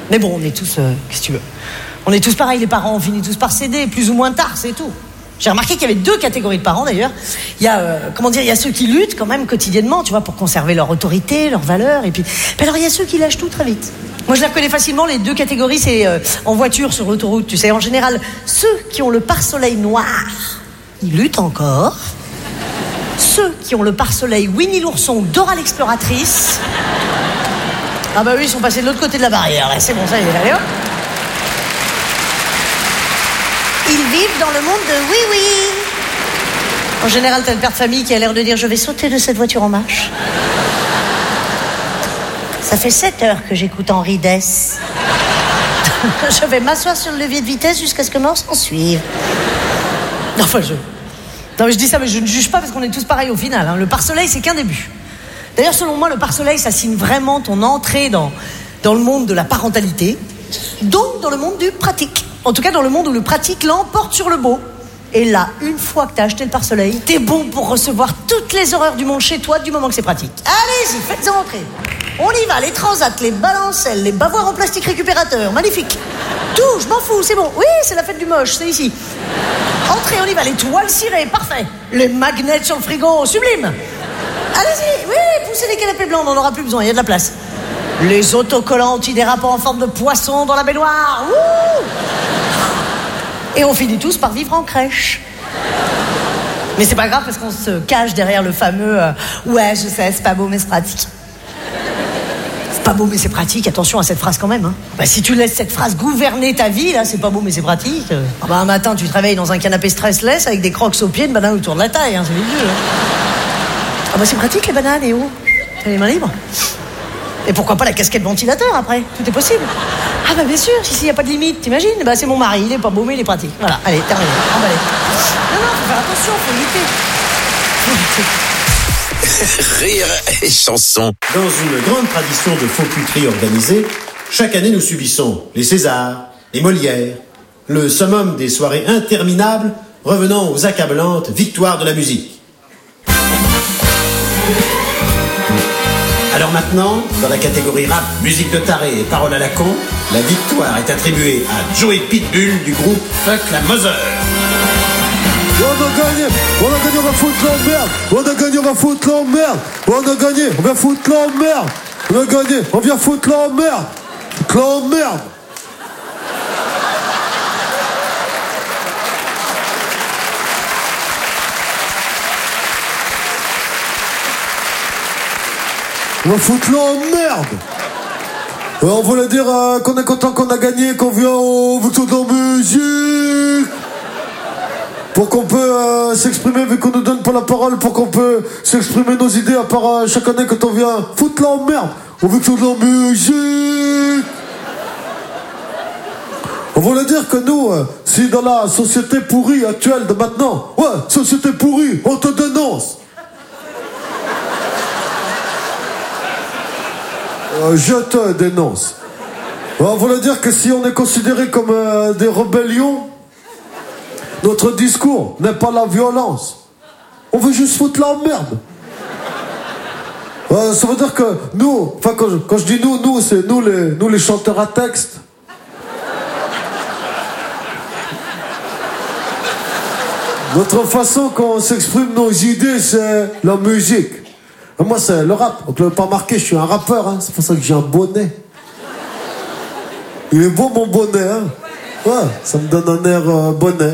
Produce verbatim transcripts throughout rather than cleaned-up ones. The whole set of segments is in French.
Mais bon, on est tous, euh, qu'est-ce que tu veux, on est tous pareils, les parents, on finit tous par céder, plus ou moins tard, c'est tout. J'ai remarqué qu'il y avait deux catégories de parents d'ailleurs. Il y a, euh, comment dire, il y a ceux qui luttent quand même quotidiennement, tu vois, pour conserver leur autorité, leurs valeurs, et puis, puis alors il y a ceux qui lâchent tout très vite. Moi je les reconnais facilement, les deux catégories, c'est euh, en voiture sur l'autoroute, tu sais, en général, ceux qui ont le pare-soleil noir, ils luttent encore. Ceux qui ont le pare-soleil Winnie l'ourson, Dora l'exploratrice, ah bah oui, ils sont passés de l'autre côté de la barrière, là, c'est bon, ça y est, allez hop. Ils vivent dans le monde de oui-oui. En général, t'as le père de famille qui a l'air de dire « Je vais sauter de cette voiture en marche. » Ça fait sept heures que j'écoute Henri Dess. Je vais m'asseoir sur le levier de vitesse jusqu'à ce que mort s'en suive. Enfin, je... Non, mais je dis ça, mais je ne juge pas parce qu'on est tous pareils au final. Hein. Le pare-soleil, c'est qu'un début. D'ailleurs, selon moi, le pare-soleil, ça signe vraiment ton entrée dans, dans le monde de la parentalité, donc dans le monde du pratique. En tout cas, dans le monde où le pratique l'emporte sur le beau. Et là, une fois que t'as acheté le pare-soleil, t'es bon pour recevoir toutes les horreurs du monde chez toi du moment que c'est pratique. Allez-y, faites-en entrer. On y va, les transats, les balancelles, les bavoirs en plastique récupérateur, magnifique. Tout, je m'en fous, c'est bon. Oui, c'est la fête du moche, c'est ici. Entrez, on y va, les toiles cirées, parfait. Les magnets sur le frigo, sublime. Allez-y, oui, poussez les canapés blancs, on n'en aura plus besoin, il y a de la place. Les autocollants antidérapants en forme de poisson dans la baignoire. Ouh! Et on finit tous par vivre en crèche. Mais c'est pas grave parce qu'on se cache derrière le fameux euh, ouais, je sais, c'est pas beau mais c'est pratique. C'est pas beau mais c'est pratique, attention à cette phrase quand même. Hein. Bah, si tu laisses cette phrase gouverner ta vie, là, c'est pas beau mais c'est pratique. Euh, bah, un matin, tu te réveilles dans un canapé stressless avec des crocs aux pieds, de bananes autour de la taille, hein, c'est vieux. Hein. Ah bah c'est pratique les bananes, et oh, t'as les mains libres. Et pourquoi pas la casquette ventilateur après? Tout est possible. Ah bah bien sûr, ici il n'y a pas de limite, t'imagines? Bah c'est mon mari, il est pas beau mais il est pratique. Voilà, allez, terminé, emballé. Non, non, faut faire attention, faut lutter. Rire et chanson. Dans une grande tradition de faux puterie organisée, chaque année nous subissons les Césars, les Molières, le summum des soirées interminables revenant aux accablantes victoires de la musique. Alors maintenant, dans la catégorie rap, musique de taré et paroles à la con, la victoire est attribuée à Joey Pitbull du groupe Fuck la Mother. On a gagné, on a gagné, on va foutre l'emmerde. On a gagné, on va foutre l'emmerde. On a gagné, on va foutre l'emmerde. On a gagné, on vient foutre l'emmerde. Foutre l'emmerde. On va foutre l'emmerde. On voulait dire euh, qu'on est content qu'on a gagné, qu'on vient au victoire de la musique. Pour qu'on peut euh, s'exprimer, vu qu'on nous donne pas la parole, pour qu'on peut s'exprimer nos idées, à part euh, chaque année quand on vient foutre l'emmerde au victoire de la musique. On voulait dire que nous, euh, si dans la société pourrie actuelle de maintenant, ouais, société pourrie, on te dénonce. Euh, je te dénonce. On voulait dire que si on est considéré comme euh, des rébellions, notre discours n'est pas la violence. On veut juste foutre la merde. Euh, ça veut dire que nous, enfin quand je, quand je dis nous, nous c'est nous les, nous les chanteurs à texte. Notre façon qu'on s'exprime nos idées, c'est la musique. Et moi, c'est le rap. Donc, vous l'avez pas remarqué, je suis un rappeur. Hein. C'est pour ça que j'ai un bonnet. Il est beau, mon bonnet. Hein. Ouais, ça me donne un air euh, bonnet.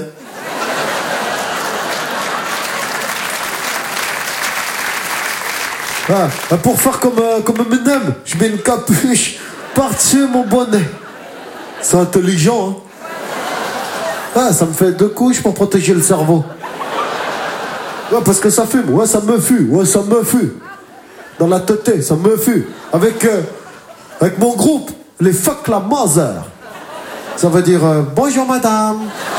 Ouais, pour faire comme, euh, comme Eminem, je mets une capuche par-dessus mon bonnet. C'est intelligent. Hein. Ouais, ça me fait deux couches pour protéger le cerveau. Ouais, parce que ça fume. Ouais, ça me fume. Ouais, ça me fume. Dans la tête, ça me fume. Avec, euh, avec mon groupe, les Fuck la Mother. Ça veut dire euh, bonjour madame.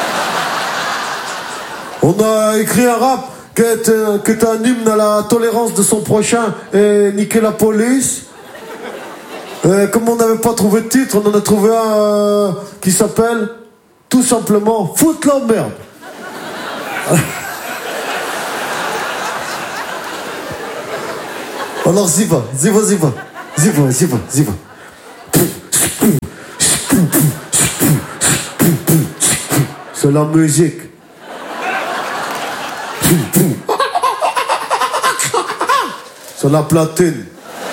On a écrit un rap qui est, euh, qui est un hymne à la tolérance de son prochain et niquer la police. Et comme on n'avait pas trouvé de titre, on en a trouvé un euh, qui s'appelle tout simplement Foutre la merde. Alors, y va, y va, y va, y va, y va, y va. C'est la musique. C'est la platine.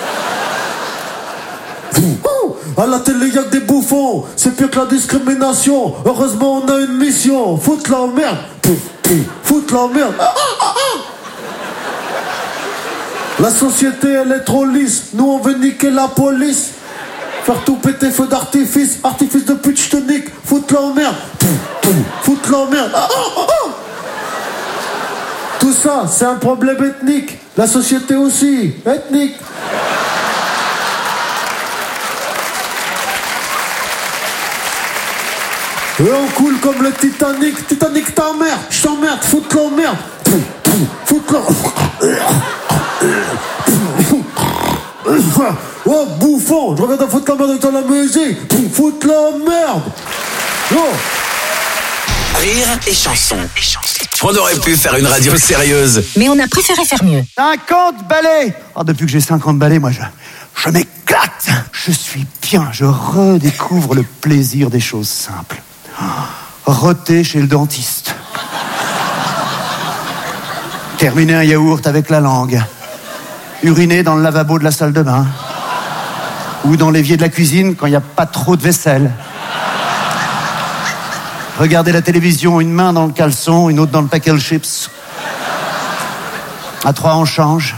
À la télé y'a que des bouffons. C'est pire que la discrimination. Heureusement on a une mission. Foutre la merde. Foutre la merde. La société elle est trop lisse. Nous on veut niquer la police. Faire tout péter, feu d'artifice. Artifice de pute, je te nique. Foutre la merde. Foutre la merde. Tout ça c'est un problème ethnique. La société aussi, ethnique. Et on coule comme le Titanic. Titanic ta mère, je t'emmerde, foutre la merde. Foutre la... Oh bouffon, je reviens de foutre la merde dans la musique. Foutre la merde. Oh. Rire et chanson. On aurait pu faire une radio sérieuse. Mais on a préféré faire mieux. cinquante balais. Oh, depuis que j'ai cinquante balais, moi, je, je m'éclate. Je suis bien. Je redécouvre le plaisir des choses simples. Oh, roter chez le dentiste. Terminer un yaourt avec la langue. Uriner dans le lavabo de la salle de bain. Ou dans l'évier de la cuisine quand il n'y a pas trop de vaisselle. Regarder la télévision, une main dans le caleçon, une autre dans le paquet de chips. À trois, on change.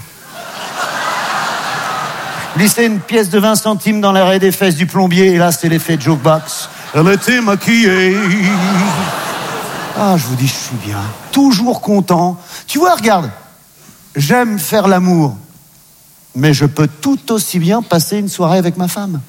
Glisser une pièce de vingt centimes dans l'arrêt des fesses du plombier, et là, c'est l'effet jukebox. Elle était maquillée. Ah, je vous dis, je suis bien. Toujours content. Tu vois, regarde, j'aime faire l'amour, mais je peux tout aussi bien passer une soirée avec ma femme.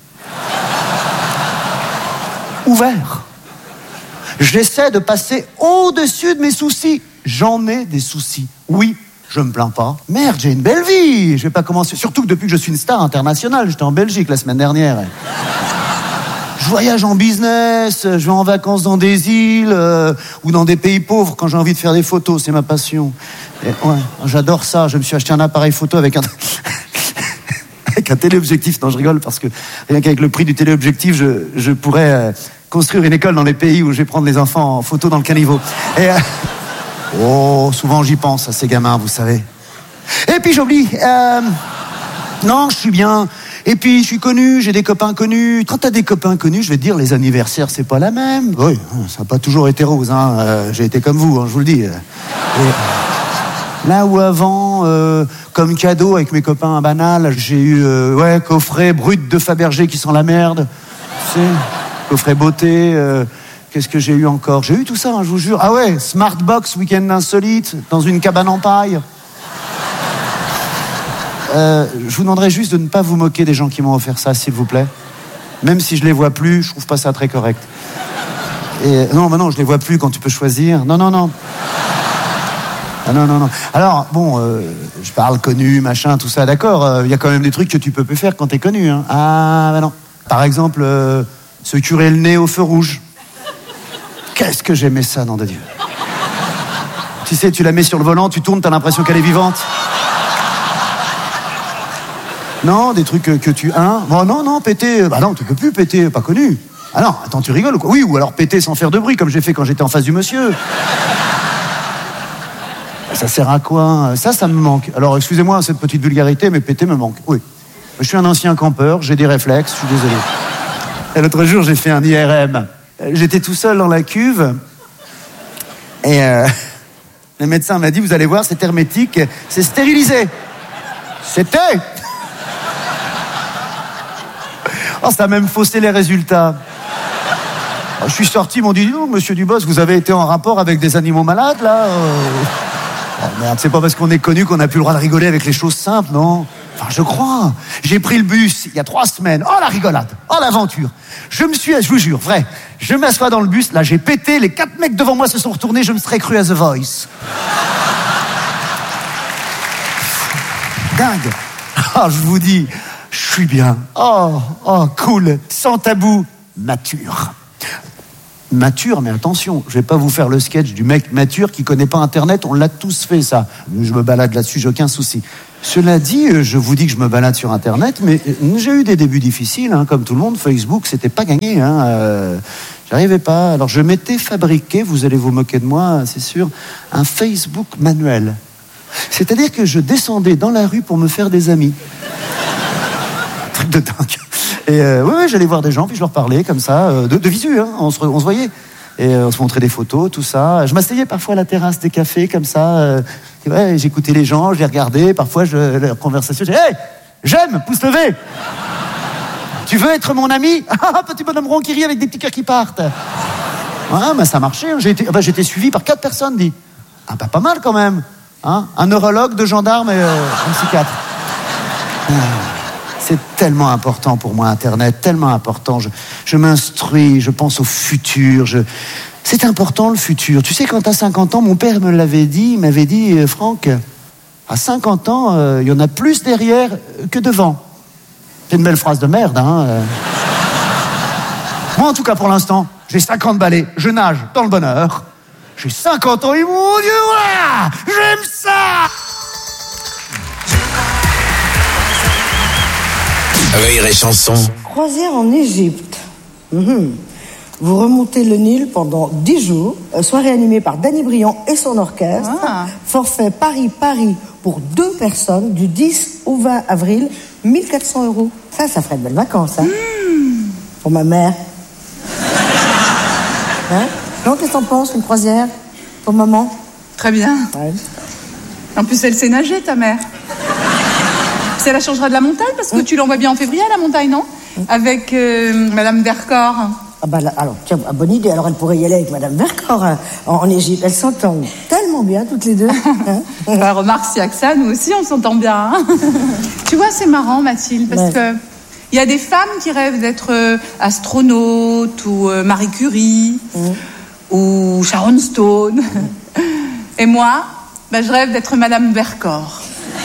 Ouvert. J'essaie de passer au-dessus de mes soucis. J'en ai des soucis. Oui, je me plains pas. Merde, j'ai une belle vie. Je vais pas commencer. Surtout que depuis que je suis une star internationale, j'étais en Belgique la semaine dernière. Je voyage en business, je vais en vacances dans des îles euh, ou dans des pays pauvres quand j'ai envie de faire des photos. C'est ma passion. Et, ouais, j'adore ça. Je me suis acheté un appareil photo avec un... avec un téléobjectif. Non, je rigole parce que rien qu'avec le prix du téléobjectif, je, je pourrais... Euh, construire une école dans les pays où je vais prendre les enfants en photo dans le caniveau. Et euh... oh, souvent j'y pense à ces gamins, vous savez. Et puis j'oublie. Euh... Non, je suis bien. Et puis je suis connu, j'ai des copains connus. Quand t'as des copains connus, je vais te dire, les anniversaires, c'est pas la même. Oui, ça n'a pas toujours été rose. Hein. Euh, j'ai été comme vous, hein, je vous le dis. Et... Là où avant, euh, comme cadeau avec mes copains à Banal, j'ai eu euh, ouais, coffret brut de Fabergé qui sent la merde. Tu sais, coffret beauté, euh, qu'est-ce que j'ai eu encore? J'ai eu tout ça, hein, je vous jure. Ah ouais, Smartbox, week-end insolite, dans une cabane en paille. Euh, je vous demanderais juste de ne pas vous moquer des gens qui m'ont offert ça, s'il vous plaît. Même si je les vois plus, je trouve pas ça très correct. Et, non, bah non, je les vois plus quand tu peux choisir. Non, non, non. Ah non, non, non. Alors, bon, euh, je parle connu, machin, tout ça, d'accord. Il euh, y a quand même des trucs que tu peux plus faire quand t'es connu. Hein. Ah, bah non. Par exemple... Euh, se curer le nez au feu rouge. Qu'est-ce que j'aimais ça, nom de Dieu. Tu sais, tu la mets sur le volant, tu tournes, t'as l'impression qu'elle est vivante. Non, des trucs que, que tu... Hein bon, non, non, péter... Bah non, tu peux plus péter, pas connu. Ah non, attends, tu rigoles ou quoi? Oui, ou alors péter sans faire de bruit, comme j'ai fait quand j'étais en face du monsieur. Ça sert à quoi? Ça, ça me manque. Alors, excusez-moi cette petite vulgarité, mais péter me manque. Oui. Je suis un ancien campeur, j'ai des réflexes, je suis désolé. Et l'autre jour, j'ai fait un I R M. J'étais tout seul dans la cuve. Et euh, le médecin m'a dit, vous allez voir, c'est hermétique, c'est stérilisé. C'était. Oh, ça a même faussé les résultats. Alors, je suis sorti, ils m'ont dit, non, monsieur Dubos, vous avez été en rapport avec des animaux malades, là euh... Oh merde, c'est pas parce qu'on est connu qu'on n'a plus le droit de rigoler avec les choses simples, non? Enfin, je crois. J'ai pris le bus il y a trois semaines. Oh, la rigolade. Oh, l'aventure. Je me suis, je vous jure, vrai. Je m'assois dans le bus. Là, j'ai pété. Les quatre mecs devant moi se sont retournés. Je me serais cru à The Voice. Dingue. Oh, je vous dis, je suis bien. Oh, oh, cool. Sans tabou. Mature. mature, mais attention, je vais pas vous faire le sketch du mec mature qui connaît pas Internet, on l'a tous fait ça. Je me balade là-dessus, j'ai aucun souci. Cela dit, je vous dis que je me balade sur Internet, mais j'ai eu des débuts difficiles, hein, comme tout le monde. Facebook, c'était pas gagné, hein, euh, j'arrivais pas. Alors je m'étais fabriqué, vous allez vous moquer de moi, c'est sûr, un Facebook manuel. C'est-à-dire que je descendais dans la rue pour me faire des amis. Truc de dingue. Et euh, ouais, ouais, j'allais voir des gens, puis je leur parlais comme ça, euh, de, de visu, hein, on, se, on se voyait. Et euh, on se montrait des photos, tout ça. Je m'asseyais parfois à la terrasse des cafés, comme ça. Euh, et ouais, j'écoutais les gens, je les regardais. Parfois, je, leur conversation, je disais « Hey, j'aime, pouce levé !» Tu veux être mon ami? Ah, petit bonhomme rond qui rit avec des petits cœurs qui partent. Ouais, bah, ça marchait. Hein. J'ai été, bah, j'étais suivi par quatre personnes, dit. Ah, bah, pas mal quand même. Hein, un neurologue, deux gendarmes et euh, un psychiatre. Ah. C'est tellement important pour moi, Internet, tellement important. Je, je m'instruis, je pense au futur. Je... C'est important, le futur. Tu sais, quand t'as cinquante ans, mon père me l'avait dit, il m'avait dit, euh, Franck, à cinquante ans, il euh, y en a plus derrière que devant. C'est une belle phrase de merde, hein. Euh... Moi, en tout cas, pour l'instant, j'ai cinquante balais, je nage dans le bonheur. J'ai cinquante ans et mon Dieu, voilà, j'aime ça. Rire et chanson. Croisière en Égypte. Mmh. Vous remontez le Nil pendant dix jours. Euh, soirée animée par Danny Briand et son orchestre. Ah. Forfait Paris-Paris pour deux personnes du dix au vingt avril. mille quatre cents euros. Ça, ça ferait de belles vacances, hein. Mmh. Pour ma mère. Hein? Non, qu'est-ce que t'en penses, une croisière pour maman? Très bien. Ouais. En plus, elle sait nager, ta mère. Puis elle la changera de la montagne, parce que mmh. tu l'envoies bien en février à la montagne, non? mmh. Avec euh, Madame Vercors. Ah bah là, alors, tiens, bonne idée. Alors, elle pourrait y aller avec Madame Vercors hein, en, en Égypte. Elles s'entendent tellement bien, toutes les deux. Hein. Bah, remarque, si y a que ça, nous aussi, on s'entend bien. Hein. Tu vois, c'est marrant, Mathilde, parce ouais. que il y a des femmes qui rêvent d'être euh, astronautes ou euh, Marie Curie mmh. ou Sharon Stone. Mmh. Et moi, bah, je rêve d'être Madame Vercors.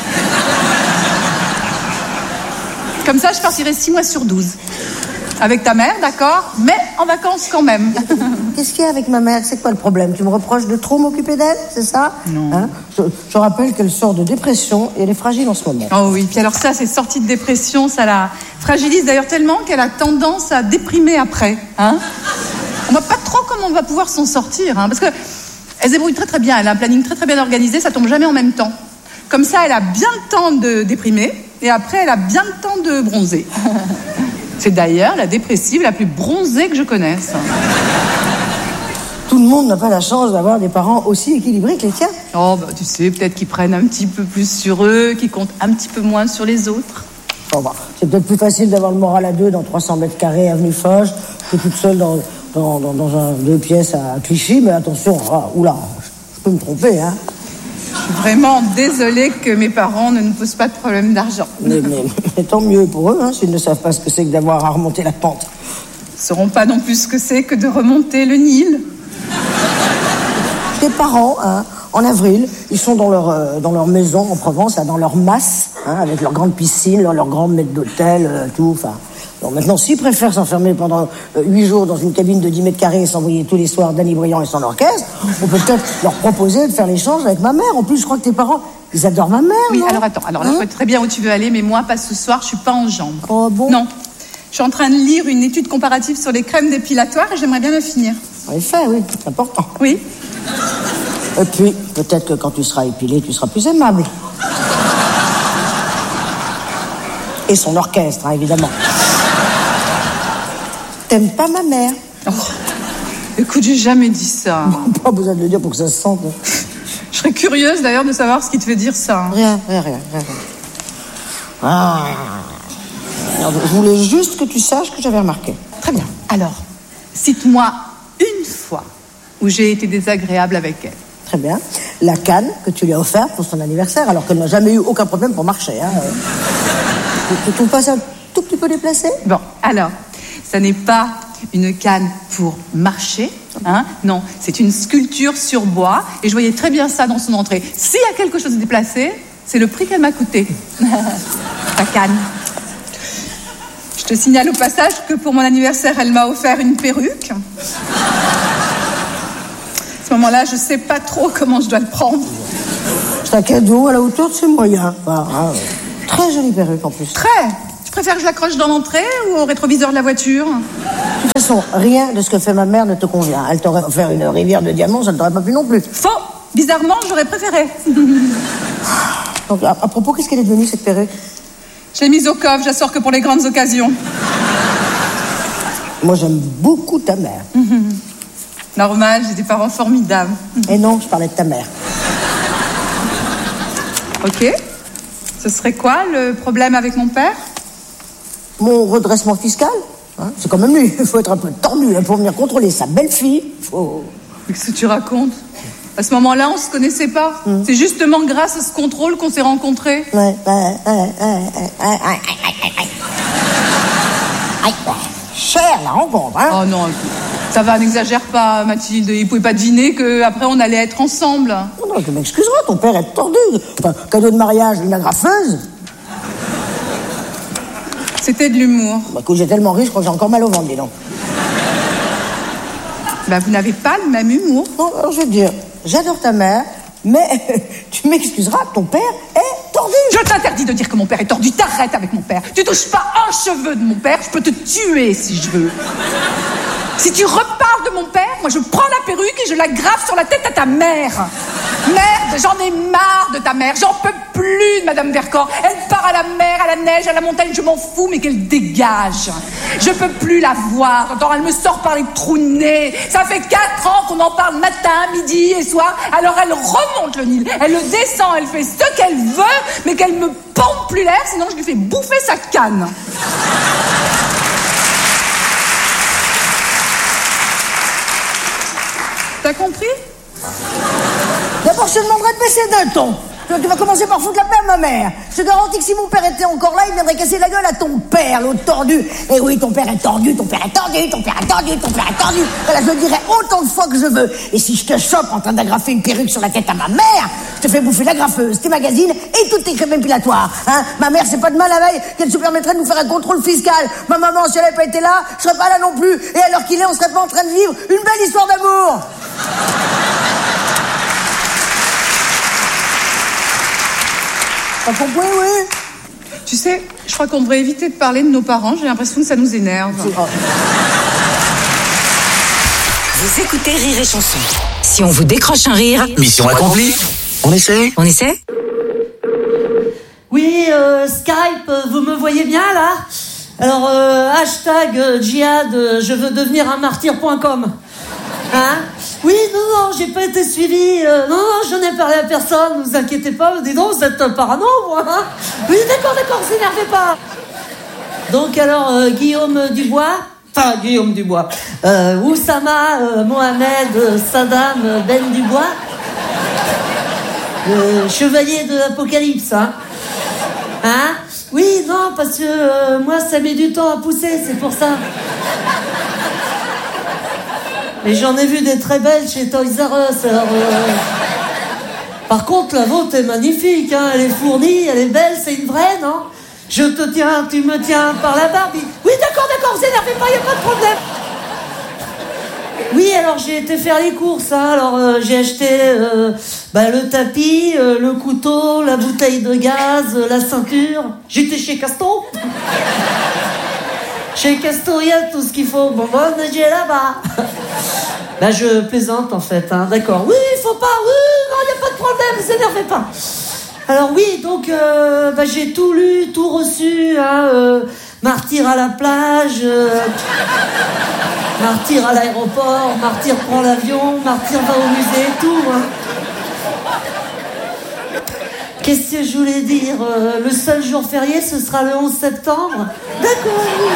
Comme ça, je partirai six mois sur douze. Avec ta mère, d'accord, mais en vacances quand même. Qu'est-ce qu'il y a avec ma mère? C'est quoi le problème? Tu me reproches de trop m'occuper d'elle, c'est ça? Non. Hein? je, je rappelle qu'elle sort de dépression et elle est fragile en ce moment. Oh oui, puis alors ça, c'est sortie de dépression, ça la fragilise d'ailleurs tellement qu'elle a tendance à déprimer après. Hein? On voit pas trop comment on va pouvoir s'en sortir, hein, parce que elle se débrouille très très bien, elle a un planning très très bien organisé, ça tombe jamais en même temps. Comme ça, elle a bien le temps de déprimer et après, elle a bien le temps de bronzer. C'est d'ailleurs la dépressive la plus bronzée que je connaisse. Tout le monde n'a pas la chance d'avoir des parents aussi équilibrés que les tiens. Oh, bah, tu sais, peut-être qu'ils prennent un petit peu plus sur eux, qu'ils comptent un petit peu moins sur les autres. Bon, bah, c'est peut-être plus facile d'avoir le moral à deux dans trois cents mètres carrés avenue Foch que toute seule dans, dans, dans, dans un deux pièces à Clichy. Mais attention, ah, oula, je peux me tromper, hein. Je suis vraiment désolée que mes parents ne nous posent pas de problème d'argent. Mais, mais, mais tant mieux pour eux, hein, s'ils ne savent pas ce que c'est que d'avoir à remonter la pente. Ils ne sauront pas non plus ce que c'est que de remonter le Nil. Tes parents, hein, en avril, ils sont dans leur, euh, dans leur maison en Provence, là, dans leur masse, hein, avec leur grande piscine, leur, leur grand maître d'hôtel, euh, tout, enfin... Bon, maintenant, s'ils préfèrent s'enfermer pendant huit euh, jours dans une cabine de dix mètres carrés et s'envoyer tous les soirs Danny Briand et son orchestre, on peut peut-être leur proposer de faire l'échange avec ma mère. En plus, je crois que tes parents, ils adorent ma mère, Oui, non? alors attends, alors là, hein? Je vois très bien où tu veux aller, mais moi, pas ce soir, je suis pas en jambes. Oh bon? Non. Je suis en train de lire une étude comparative sur les crèmes dépilatoires et j'aimerais bien la finir. En effet, oui, c'est important. Oui. Et puis, peut-être que quand tu seras épilé, tu seras plus aimable. Et son orchestre, hein, évidemment. T'aimes pas ma mère? Oh. Écoute, j'ai jamais dit ça. Pas besoin de le dire pour que ça se sente. Je serais curieuse d'ailleurs de savoir ce qui te fait dire ça. Rien, rien, rien, rien. Ah. Alors, je voulais juste que tu saches que j'avais remarqué. Très bien. Alors, cite-moi une fois où j'ai été désagréable avec elle. Très bien. La canne que tu lui as offerte pour son anniversaire, alors qu'elle n'a jamais eu aucun problème pour marcher. Hein. Tu trouves pas ça un tout petit peu déplacé? Bon, alors, ça n'est pas une canne pour marcher, hein. Non, c'est une sculpture sur bois, et je voyais très bien ça dans son entrée. S'il y a quelque chose de déplacé, c'est le prix qu'elle m'a coûté. Ta canne. Je te signale au passage que pour mon anniversaire, elle m'a offert une perruque. moment-là, je sais pas trop comment je dois le prendre. C'est un cadeau à la hauteur de ses moyens. Enfin, hein, très jolie perruque en plus. Très. Tu préfères que je l'accroche dans l'entrée ou au rétroviseur de la voiture? De toute façon, rien de ce que fait ma mère ne te convient. Elle t'aurait offert une rivière de diamants, ça ne t'aurait pas plu non plus. Faux. Bizarrement, j'aurais préféré. Donc, à, à propos, qu'est-ce qu'elle est devenue, cette perruque? Je l'ai mise au coffre, je la sors que pour les grandes occasions. Moi, j'aime beaucoup ta mère. Mmh. Normal, j'ai des parents formidables. Et non, je parlais de ta mère. Ok. Ce serait quoi le problème avec mon père? Mon redressement fiscal, hein, c'est quand même lui. Il faut être un peu tendu hein, pour venir contrôler sa belle-fille. Faut... Qu'est-ce que tu racontes? À ce moment-là, on se connaissait pas. Mmh. C'est justement grâce à ce contrôle qu'on s'est rencontrés. Ouais, ouais, ouais, ouais, ouais, ouais, ouais. Cher la rencontre, hein? Oh non, ça va, n'exagère pas, Mathilde. Il pouvait pas deviner qu'après on allait être ensemble. Non, non, tu m'excuseras, ton père est tordu. Enfin, cadeau de mariage, une agrafeuse. C'était de l'humour. Bah, écoute, j'ai tellement ri, je crois que j'ai encore mal au ventre, dis donc. Bah, vous n'avez pas le même humour. Non, alors je veux dire, j'adore ta mère, mais tu m'excuseras, ton père est tordu. Je t'interdis de dire que mon père est tordu. T'arrêtes avec mon père. Tu touches pas un cheveu de mon père, je peux te tuer si je veux. Si tu reparles de mon père, moi je prends la perruque et je la grave sur la tête à ta mère. Merde, j'en ai marre de ta mère. J'en peux plus de Madame Vercors. Elle part à la mer, à la neige, à la montagne, je m'en fous, mais qu'elle dégage. Je peux plus la voir. Attends, elle me sort par les trous de nez. Ça fait quatre ans qu'on en parle matin, midi et soir. Alors elle remonte le Nil. Elle le descend, elle fait ce qu'elle veut, mais qu'elle me pompe plus l'air, sinon je lui fais bouffer sa canne. T'as compris? D'abord, je te demanderai de baisser d'un ton. Tu vas commencer par foutre la paix à ma mère. Je te garantis que si mon père était encore là, il viendrait casser la gueule à ton père, l'autre tordu. Et oui, ton père est tordu, ton père est tordu, ton père est tordu, ton père est tordu. Voilà, je le dirai autant de fois que je veux. Et si je te chope en train d'agrafer une perruque sur la tête à ma mère, je te fais bouffer l'agrafeuse, tes magazines et toutes tes crèmes épilatoires. Hein, ma mère, c'est pas demain la veille qu'elle se permettrait de nous faire un contrôle fiscal. Ma maman, si elle n'avait pas été là, je serais pas là non plus. Et à l'heure qu'il est, on serait pas en train de vivre une belle histoire d'amour. Pas compris, oui. Tu sais, je crois qu'on devrait éviter de parler de nos parents. J'ai l'impression que ça nous énerve. Vous écoutez Rire et Chanson. Si on vous décroche un rire... Mission accomplie. On essaie On essaie? Oui, euh, Skype, vous me voyez bien, là? Alors, euh, hashtag euh, djihad, euh, je veux devenir un martyr point com. Hein? Oui, non, non, j'ai pas été suivi. Euh, non, non, j'en ai parlé à personne, ne vous inquiétez pas. Dis donc, vous êtes parano, moi. Hein? Oui, d'accord, d'accord, vous énervez pas. Donc, alors, euh, Guillaume Dubois, enfin, Guillaume Dubois, euh, Oussama, euh, Mohamed, euh, Saddam, euh, Ben Dubois, le chevalier de l'Apocalypse, hein? Hein? Oui, non, parce que euh, moi, ça met du temps à pousser, c'est pour ça. Et j'en ai vu des très belles chez Toys R Us. Alors, euh... Par contre, la vôtre est magnifique, hein. Elle est fournie, elle est belle, c'est une vraie, non? Je te tiens, tu me tiens par la barbe. Oui, d'accord, d'accord, vous énervez pas, y a pas de problème. Oui, alors j'ai été faire les courses, hein. Alors euh, j'ai acheté euh, bah, le tapis, euh, le couteau, la bouteille de gaz, euh, la ceinture. J'étais chez Casto. Chez Casto, il y a tout ce qu'il faut. Bon, bon, j'ai là-bas. Bah, je plaisante, en fait, hein. D'accord. Oui, il faut pas. Oui, non, il n'y a pas de problème, vous énervez pas. Alors, oui, donc, euh, bah, j'ai tout lu, tout reçu, hein. Euh, martyr à la plage, euh, martyr à l'aéroport, martyr prend l'avion, martyr va au musée, tout, hein. Qu'est-ce que je voulais dire? euh, Le seul jour férié, ce sera le onze septembre. D'accord, oui.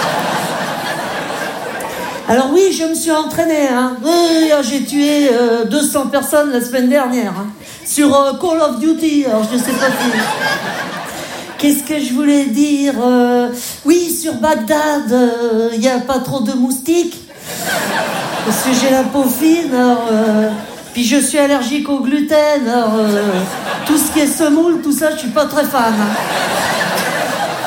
Alors oui, je me suis entraînée, hein. Oui, j'ai tué euh, deux cents personnes la semaine dernière, hein, sur euh, Call of Duty, alors je sais pas si... Qu'est-ce que je voulais dire? euh, Oui, sur Bagdad, il euh, n'y a pas trop de moustiques. Parce que j'ai la peau fine, alors... Euh... Puis je suis allergique au gluten, alors euh, tout ce qui est semoule, tout ça, je suis pas très fan.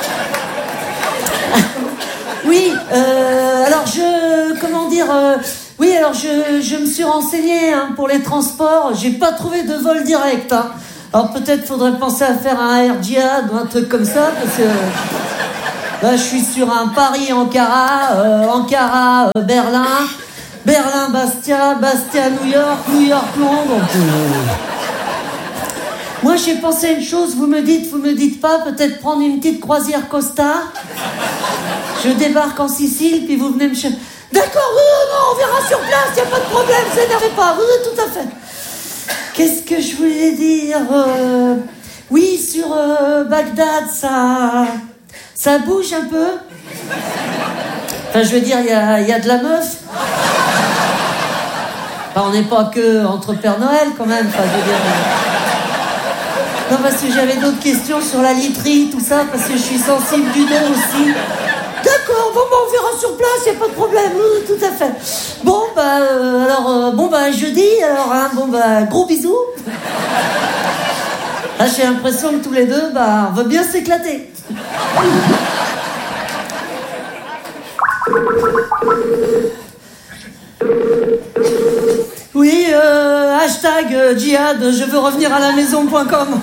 Oui, euh, alors je, comment dire, euh, Oui, alors je, je me suis renseignée hein, pour les transports. J'ai pas trouvé de vol direct. Hein. Alors peut-être faudrait penser à faire un Air Jihad ou un truc comme ça, parce que là je suis sur un Paris-Ankara, euh, Ankara-Berlin, Berlin-Bastia, Bastia-New York, New York-Londres. Moi j'ai pensé à une chose, vous me dites, vous me dites pas, peut-être prendre une petite croisière Costa. Je débarque en Sicile, puis vous venez me chercher. D'accord, oui, non, on verra sur place, y a pas de problème, vous énervez pas, oui, tout à fait. Qu'est-ce que je voulais dire euh... Oui, sur euh, Bagdad, ça... ça bouge un peu. Enfin, je veux dire, il y a, y a de la meuf. Enfin, on n'est pas que entre Père Noël, quand même, enfin, je veux dire... Non, parce que j'avais d'autres questions sur la literie, tout ça, parce que je suis sensible du dos aussi. D'accord, bon, bah, on verra sur place, y a pas de problème, oui, tout à fait. Bon, bah, euh, alors, euh, bon, bah, jeudi, alors, hein, bon, bah, gros bisous. Là, j'ai l'impression que tous les deux, bah, on veut bien s'éclater. Oui, euh, hashtag euh, djihad, je veux revenir à la maison point com.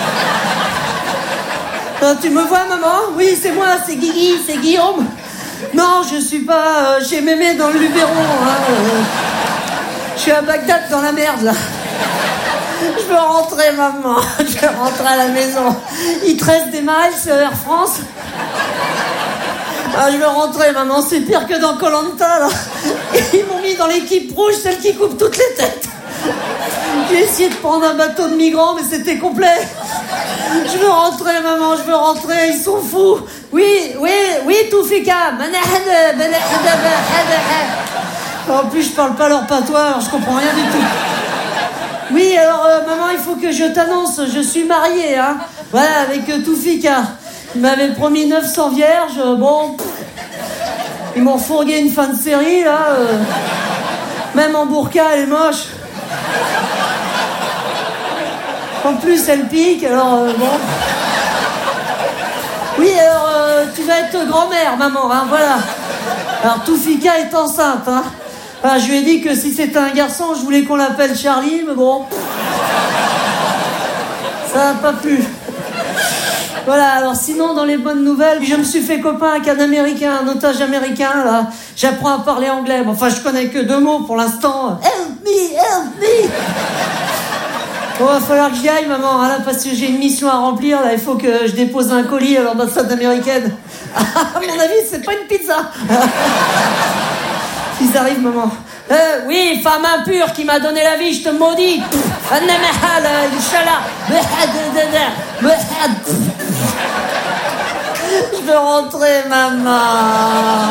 Euh, tu me vois, maman? Oui, c'est moi, c'est Guigui, c'est Guillaume. Non, je suis pas euh, chez Mémé dans le Luberon. Hein, euh, je suis à Bagdad dans la merde, là. Je veux rentrer, maman. Je veux rentrer à la maison. Il te reste des miles, Air France? Ah, je veux rentrer, maman. C'est pire que dans Koh-Lanta, là. Ils m'ont mis dans l'équipe rouge, celle qui coupe toutes les têtes. J'ai essayé de prendre un bateau de migrants, mais c'était complet. Je veux rentrer, maman, je veux rentrer, ils sont fous. Oui, oui, oui, Toufika. En plus, je parle pas leur patois, alors je comprends rien du tout. Oui, alors, euh, maman, il faut que je t'annonce, je suis mariée, hein. Voilà, avec euh, Toufika. Il m'avait promis neuf cents vierges, euh, bon... Pff, ils m'ont fourgué une fin de série, là. Euh, même en burqa, elle est moche. En plus, elle pique, alors euh, bon. Oui, alors, euh, tu vas être grand-mère, maman, hein, voilà. Alors, Toufika est enceinte, hein. Enfin, je lui ai dit que si c'était un garçon, je voulais qu'on l'appelle Charlie, mais bon. Ça n'a pas plu. Voilà, alors sinon, dans les bonnes nouvelles, je me suis fait copain avec un Américain, un otage américain, là. J'apprends à parler anglais. Bon, enfin, je connais que deux mots pour l'instant. Help me, help me. Bon, va falloir que j'y aille, maman, hein, là, parce que j'ai une mission à remplir, là. Il faut que je dépose un colis à l'ambassade américaine. À mon avis, c'est pas une pizza. Ils arrivent, maman. Euh, oui, femme impure qui m'a donné la vie, je te maudis. Je veux rentrer, maman.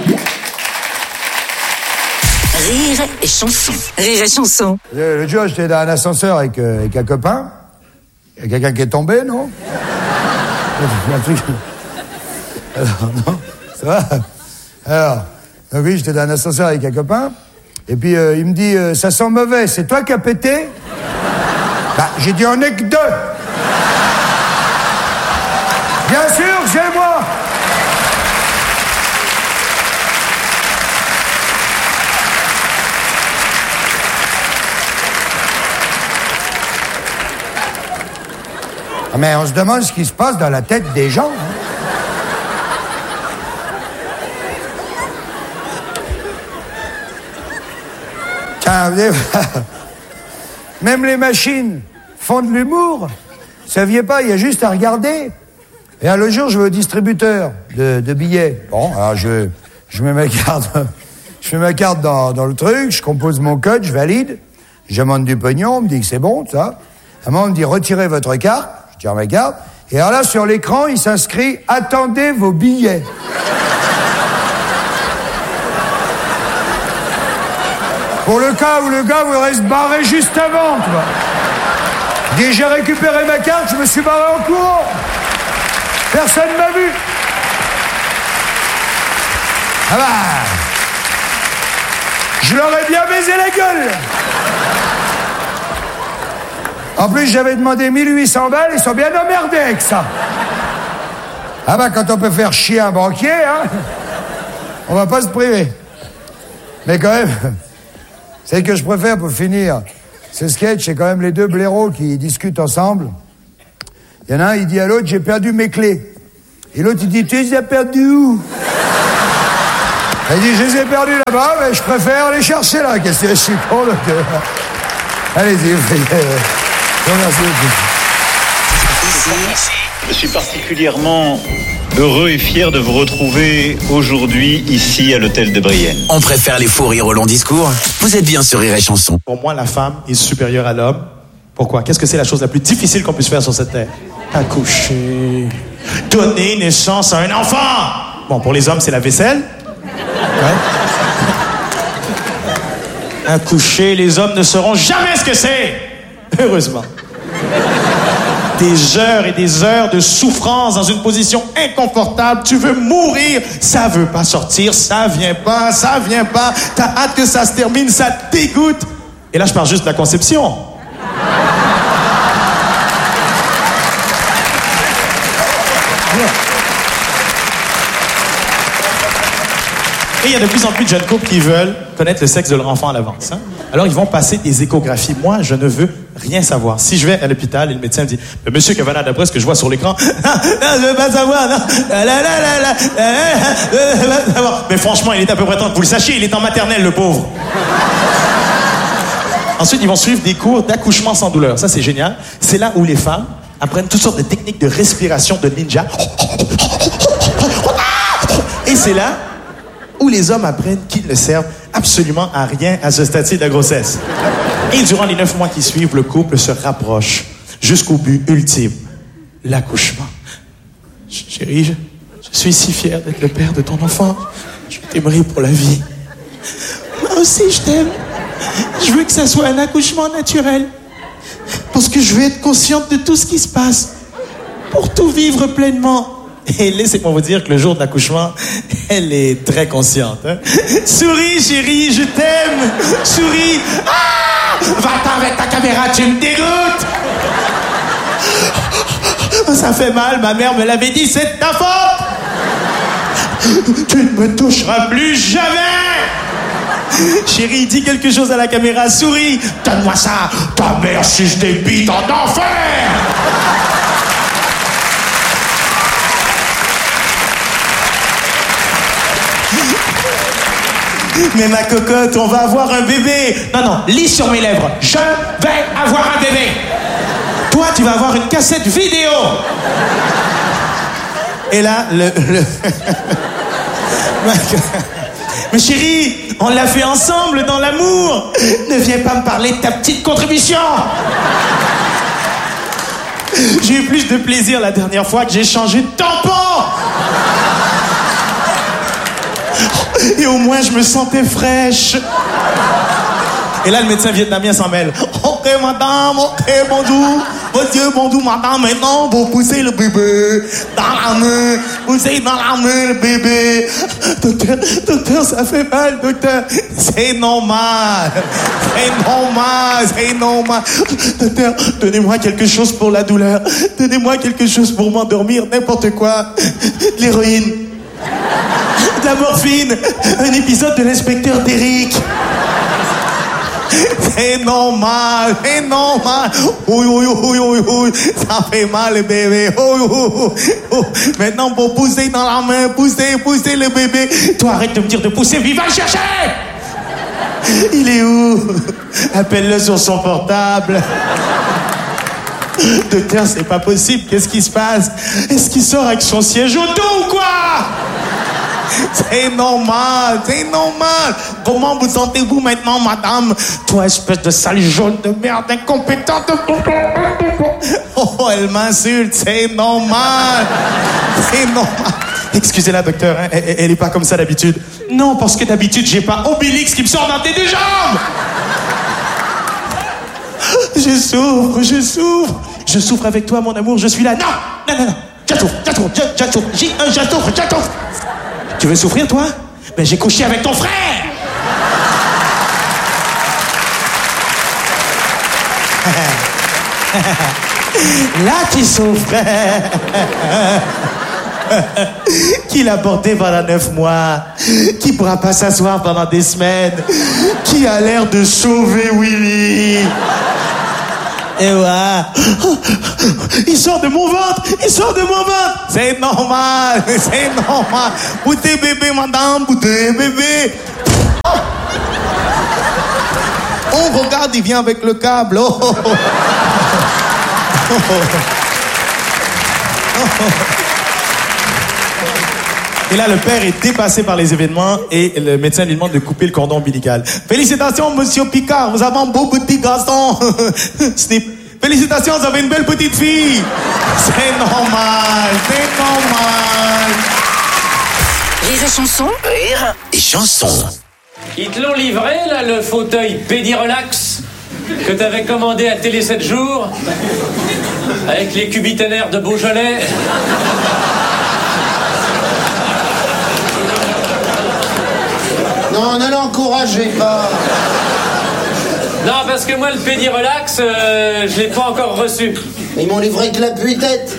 Rire et chanson. Rire et chanson. Le jour, j'étais dans un ascenseur avec, euh, avec un copain. Il y a quelqu'un qui est tombé, non? Un truc... Alors, non, ça va? Alors, donc oui, j'étais dans un ascenseur avec un copain. Et puis, euh, il me dit, euh, ça sent mauvais, c'est toi qui as pété? Bah, j'ai dit, on est que deux. Bien sûr, c'est moi. Ah, mais on se demande ce qui se passe dans la tête des gens. Hein. Tiens, même les machines font de l'humour. Vous saviez pas, il y a juste à regarder. Et un le jour, je vais au distributeur de, de billets. Bon, alors je, je mets ma carte, je mets ma carte dans, dans le truc, je compose mon code, je valide, je demande du pognon, on me dit que c'est bon, tout ça. À un moment, on me dit retirez votre carte, je tire ma carte. Et alors là, sur l'écran, il s'inscrit attendez vos billets. Pour le cas où le gars voudrait se barrer juste avant, tu vois. Dès j'ai récupéré ma carte, je me suis barré en courant. Personne m'a vu. Ah bah... Je leur ai bien baisé la gueule. En plus, j'avais demandé mille huit cents balles, ils sont bien emmerdés avec ça. Ah bah, quand on peut faire chier un banquier, hein, on va pas se priver. Mais quand même, celle que je préfère pour finir ce sketch, c'est quand même les deux blaireaux qui discutent ensemble. Il y en a un, il dit à l'autre, j'ai perdu mes clés. Et l'autre, il dit, tu les as perdues où? Il dit, je les ai perdues là-bas, mais je préfère les chercher là. Qu'est-ce que je suis con, donc... Euh... Allez-y, je vous remercie. Je suis particulièrement heureux et fier de vous retrouver aujourd'hui ici à l'hôtel de Brienne. On préfère les faux rires au long discours. Vous êtes bien sur Rire et Chanson. Pour moi, la femme est supérieure à l'homme. Pourquoi? Qu'est-ce que c'est la chose la plus difficile qu'on puisse faire sur cette terre? Accoucher. Donner naissance à un enfant. Bon, pour les hommes, c'est la vaisselle. Ouais. Accoucher, les hommes ne sauront jamais ce que c'est. Heureusement. Des heures et des heures de souffrance dans une position inconfortable. Tu veux mourir, ça veut pas sortir, ça vient pas, ça vient pas. T'as hâte que ça se termine, ça te dégoûte. Et là, je parle juste de la conception. Et il y a de plus en plus de jeunes couples qui veulent connaître le sexe de leur enfant à l'avance. Hein? Alors, ils vont passer des échographies. Moi, je ne veux rien savoir. Si je vais à l'hôpital et le médecin me dit « Monsieur Cavana, d'après ce que je vois sur l'écran, non, je veux pas savoir, non. La, la, la, la, la, je veux pas savoir. » Mais franchement, il est à peu près temps que vous le sachiez, il est en maternelle, le pauvre. Ensuite, ils vont suivre des cours d'accouchement sans douleur. Ça, c'est génial. C'est là où les femmes apprennent toutes sortes de techniques de respiration de ninja. Et c'est là où les hommes apprennent qu'ils ne servent absolument à rien à ce stade-ci de la grossesse. Et durant les neuf mois qui suivent, le couple se rapproche jusqu'au but ultime, l'accouchement. Chérie, je, je suis si fier d'être le père de ton enfant. Je t'aimerai pour la vie. Moi aussi, je t'aime. Je veux que ça soit un accouchement naturel. Parce que je veux être consciente de tout ce qui se passe. Pour tout vivre pleinement. Et laissez-moi vous dire que le jour de l'accouchement, elle est très consciente. Hein? Souris, chérie, je t'aime. Souris. Ah! Va-t'en avec ta caméra, tu me dégoûtes. Ça fait mal, ma mère me l'avait dit, c'est de ta faute. Tu ne me toucheras plus jamais. Chérie, dis quelque chose à la caméra, souris. Donne-moi ça. Ta mère suce des bites en enfer. Mais ma cocotte, on va avoir un bébé. Non, non, lis sur mes lèvres. Je vais avoir un bébé. Toi, tu vas avoir une cassette vidéo. Et là, le... le... Mais chérie, on l'a fait ensemble dans l'amour. Ne viens pas me parler de ta petite contribution. J'ai eu plus de plaisir la dernière fois que j'ai changé de tampon. Et au moins, je me sentais fraîche. Et là, le médecin vietnamien s'en mêle. Ok, madame, ok, bonjour. Monsieur, bonjour, madame. Maintenant, vous poussez le bébé dans la main. Poussez dans la main le bébé. Docteur, docteur, ça fait mal, docteur. C'est normal. C'est normal, c'est normal. Docteur, donnez-moi quelque chose pour la douleur. Donnez-moi quelque chose pour m'endormir. N'importe quoi. De l'héroïne. De la morphine, un épisode de l'inspecteur Derrick. C'est normal, c'est normal. Oui, oui, oui, oui, oui. Ça fait mal, le bébé. Oui, oui, oui. Maintenant, pour pousser dans la main, pousser, pousser le bébé. Toi, arrête de me dire de pousser, puis va le chercher. Il est où? Appelle-le sur son portable. Docteur, c'est pas possible. Qu'est-ce qui se passe? Est-ce qu'il sort avec son siège auto ou quoi? C'est normal, c'est normal. Comment vous sentez-vous maintenant, madame? Toi, espèce de sale jaune de merde, incompétente. Oh, elle m'insulte, c'est normal. C'est normal. Excusez-la, docteur, hein, elle, elle est pas comme ça d'habitude. Non, parce que d'habitude, j'ai pas Obélix qui me sort dans tes deux jambes. Je souffre, je souffre. Je souffre avec toi, mon amour, je suis là. Non, non, non, non. J'attouffre, j'attouffre, j'attouffre. J un, j'attouffre, j'attouffre. Tu veux souffrir, toi? Ben, j'ai couché avec ton frère! Là, tu souffres! Qui l'a porté pendant neuf mois? Qui pourra pas s'asseoir pendant des semaines? Qui a l'air de sauver Willy? Et ouais. Il sort de mon ventre! Il sort de mon ventre! C'est normal! C'est normal! Boutez bébé, madame! Boutez bébé! Oh, oh regarde, il vient avec le câble! Oh, oh, oh. Oh, oh. Et là, le père est dépassé par les événements et le médecin lui demande de couper le cordon ombilical. Félicitations, monsieur Picard, vous avez un beau petit garçon. Félicitations, vous avez une belle petite fille. C'est normal, c'est normal. Rire et chanson. Rire et chanson. Ils te l'ont livré, là, le fauteuil Pédirelax que t'avais commandé à Télé sept jours avec les cubitaires de Beaujolais. Non, ne l'encouragez pas. Non, parce que moi, le Pédirelax, euh, je l'ai pas encore reçu. Ils m'ont livré que la tête.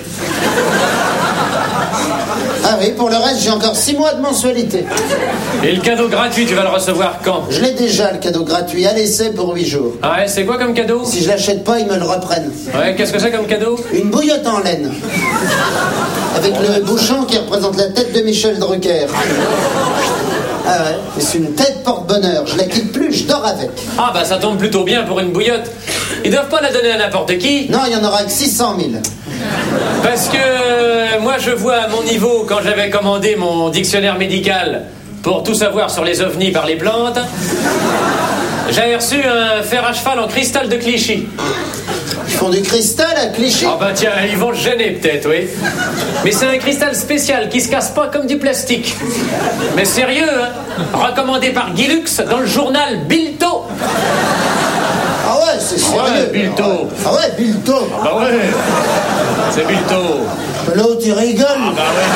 Ah oui, pour le reste, j'ai encore six mois de mensualité. Et le cadeau gratuit, tu vas le recevoir quand? Je l'ai déjà, le cadeau gratuit, à l'essai pour huit jours. Ah ouais, c'est quoi comme cadeau? Si je l'achète pas, ils me le reprennent. Ouais, qu'est-ce que c'est comme cadeau? Une bouillotte en laine. Avec le bouchon qui représente la tête de Michel Drucker. Ah ouais, c'est une tête porte-bonheur. Je la quitte plus, je dors avec. Ah bah ça tombe plutôt bien pour une bouillotte. Ils doivent pas la donner à n'importe qui. Non, il y en aura que six cent mille. Parce que euh, moi je vois à mon niveau, quand j'avais commandé mon dictionnaire médical pour tout savoir sur les ovnis par les plantes, j'avais reçu un fer à cheval en cristal de Clichy. Ils font du cristal à Clichy? Ah bah tiens, ils vont le gêner peut-être, oui. Mais c'est un cristal spécial qui se casse pas comme du plastique. Mais sérieux, hein? Recommandé par Guy Lux dans le journal Bilto. Ah ouais, c'est sérieux. Ah ouais, Bilto. Ah ouais, Bilto. Ah bah ouais, c'est Bilto. L'autre, il rigole. Ah bah ouais,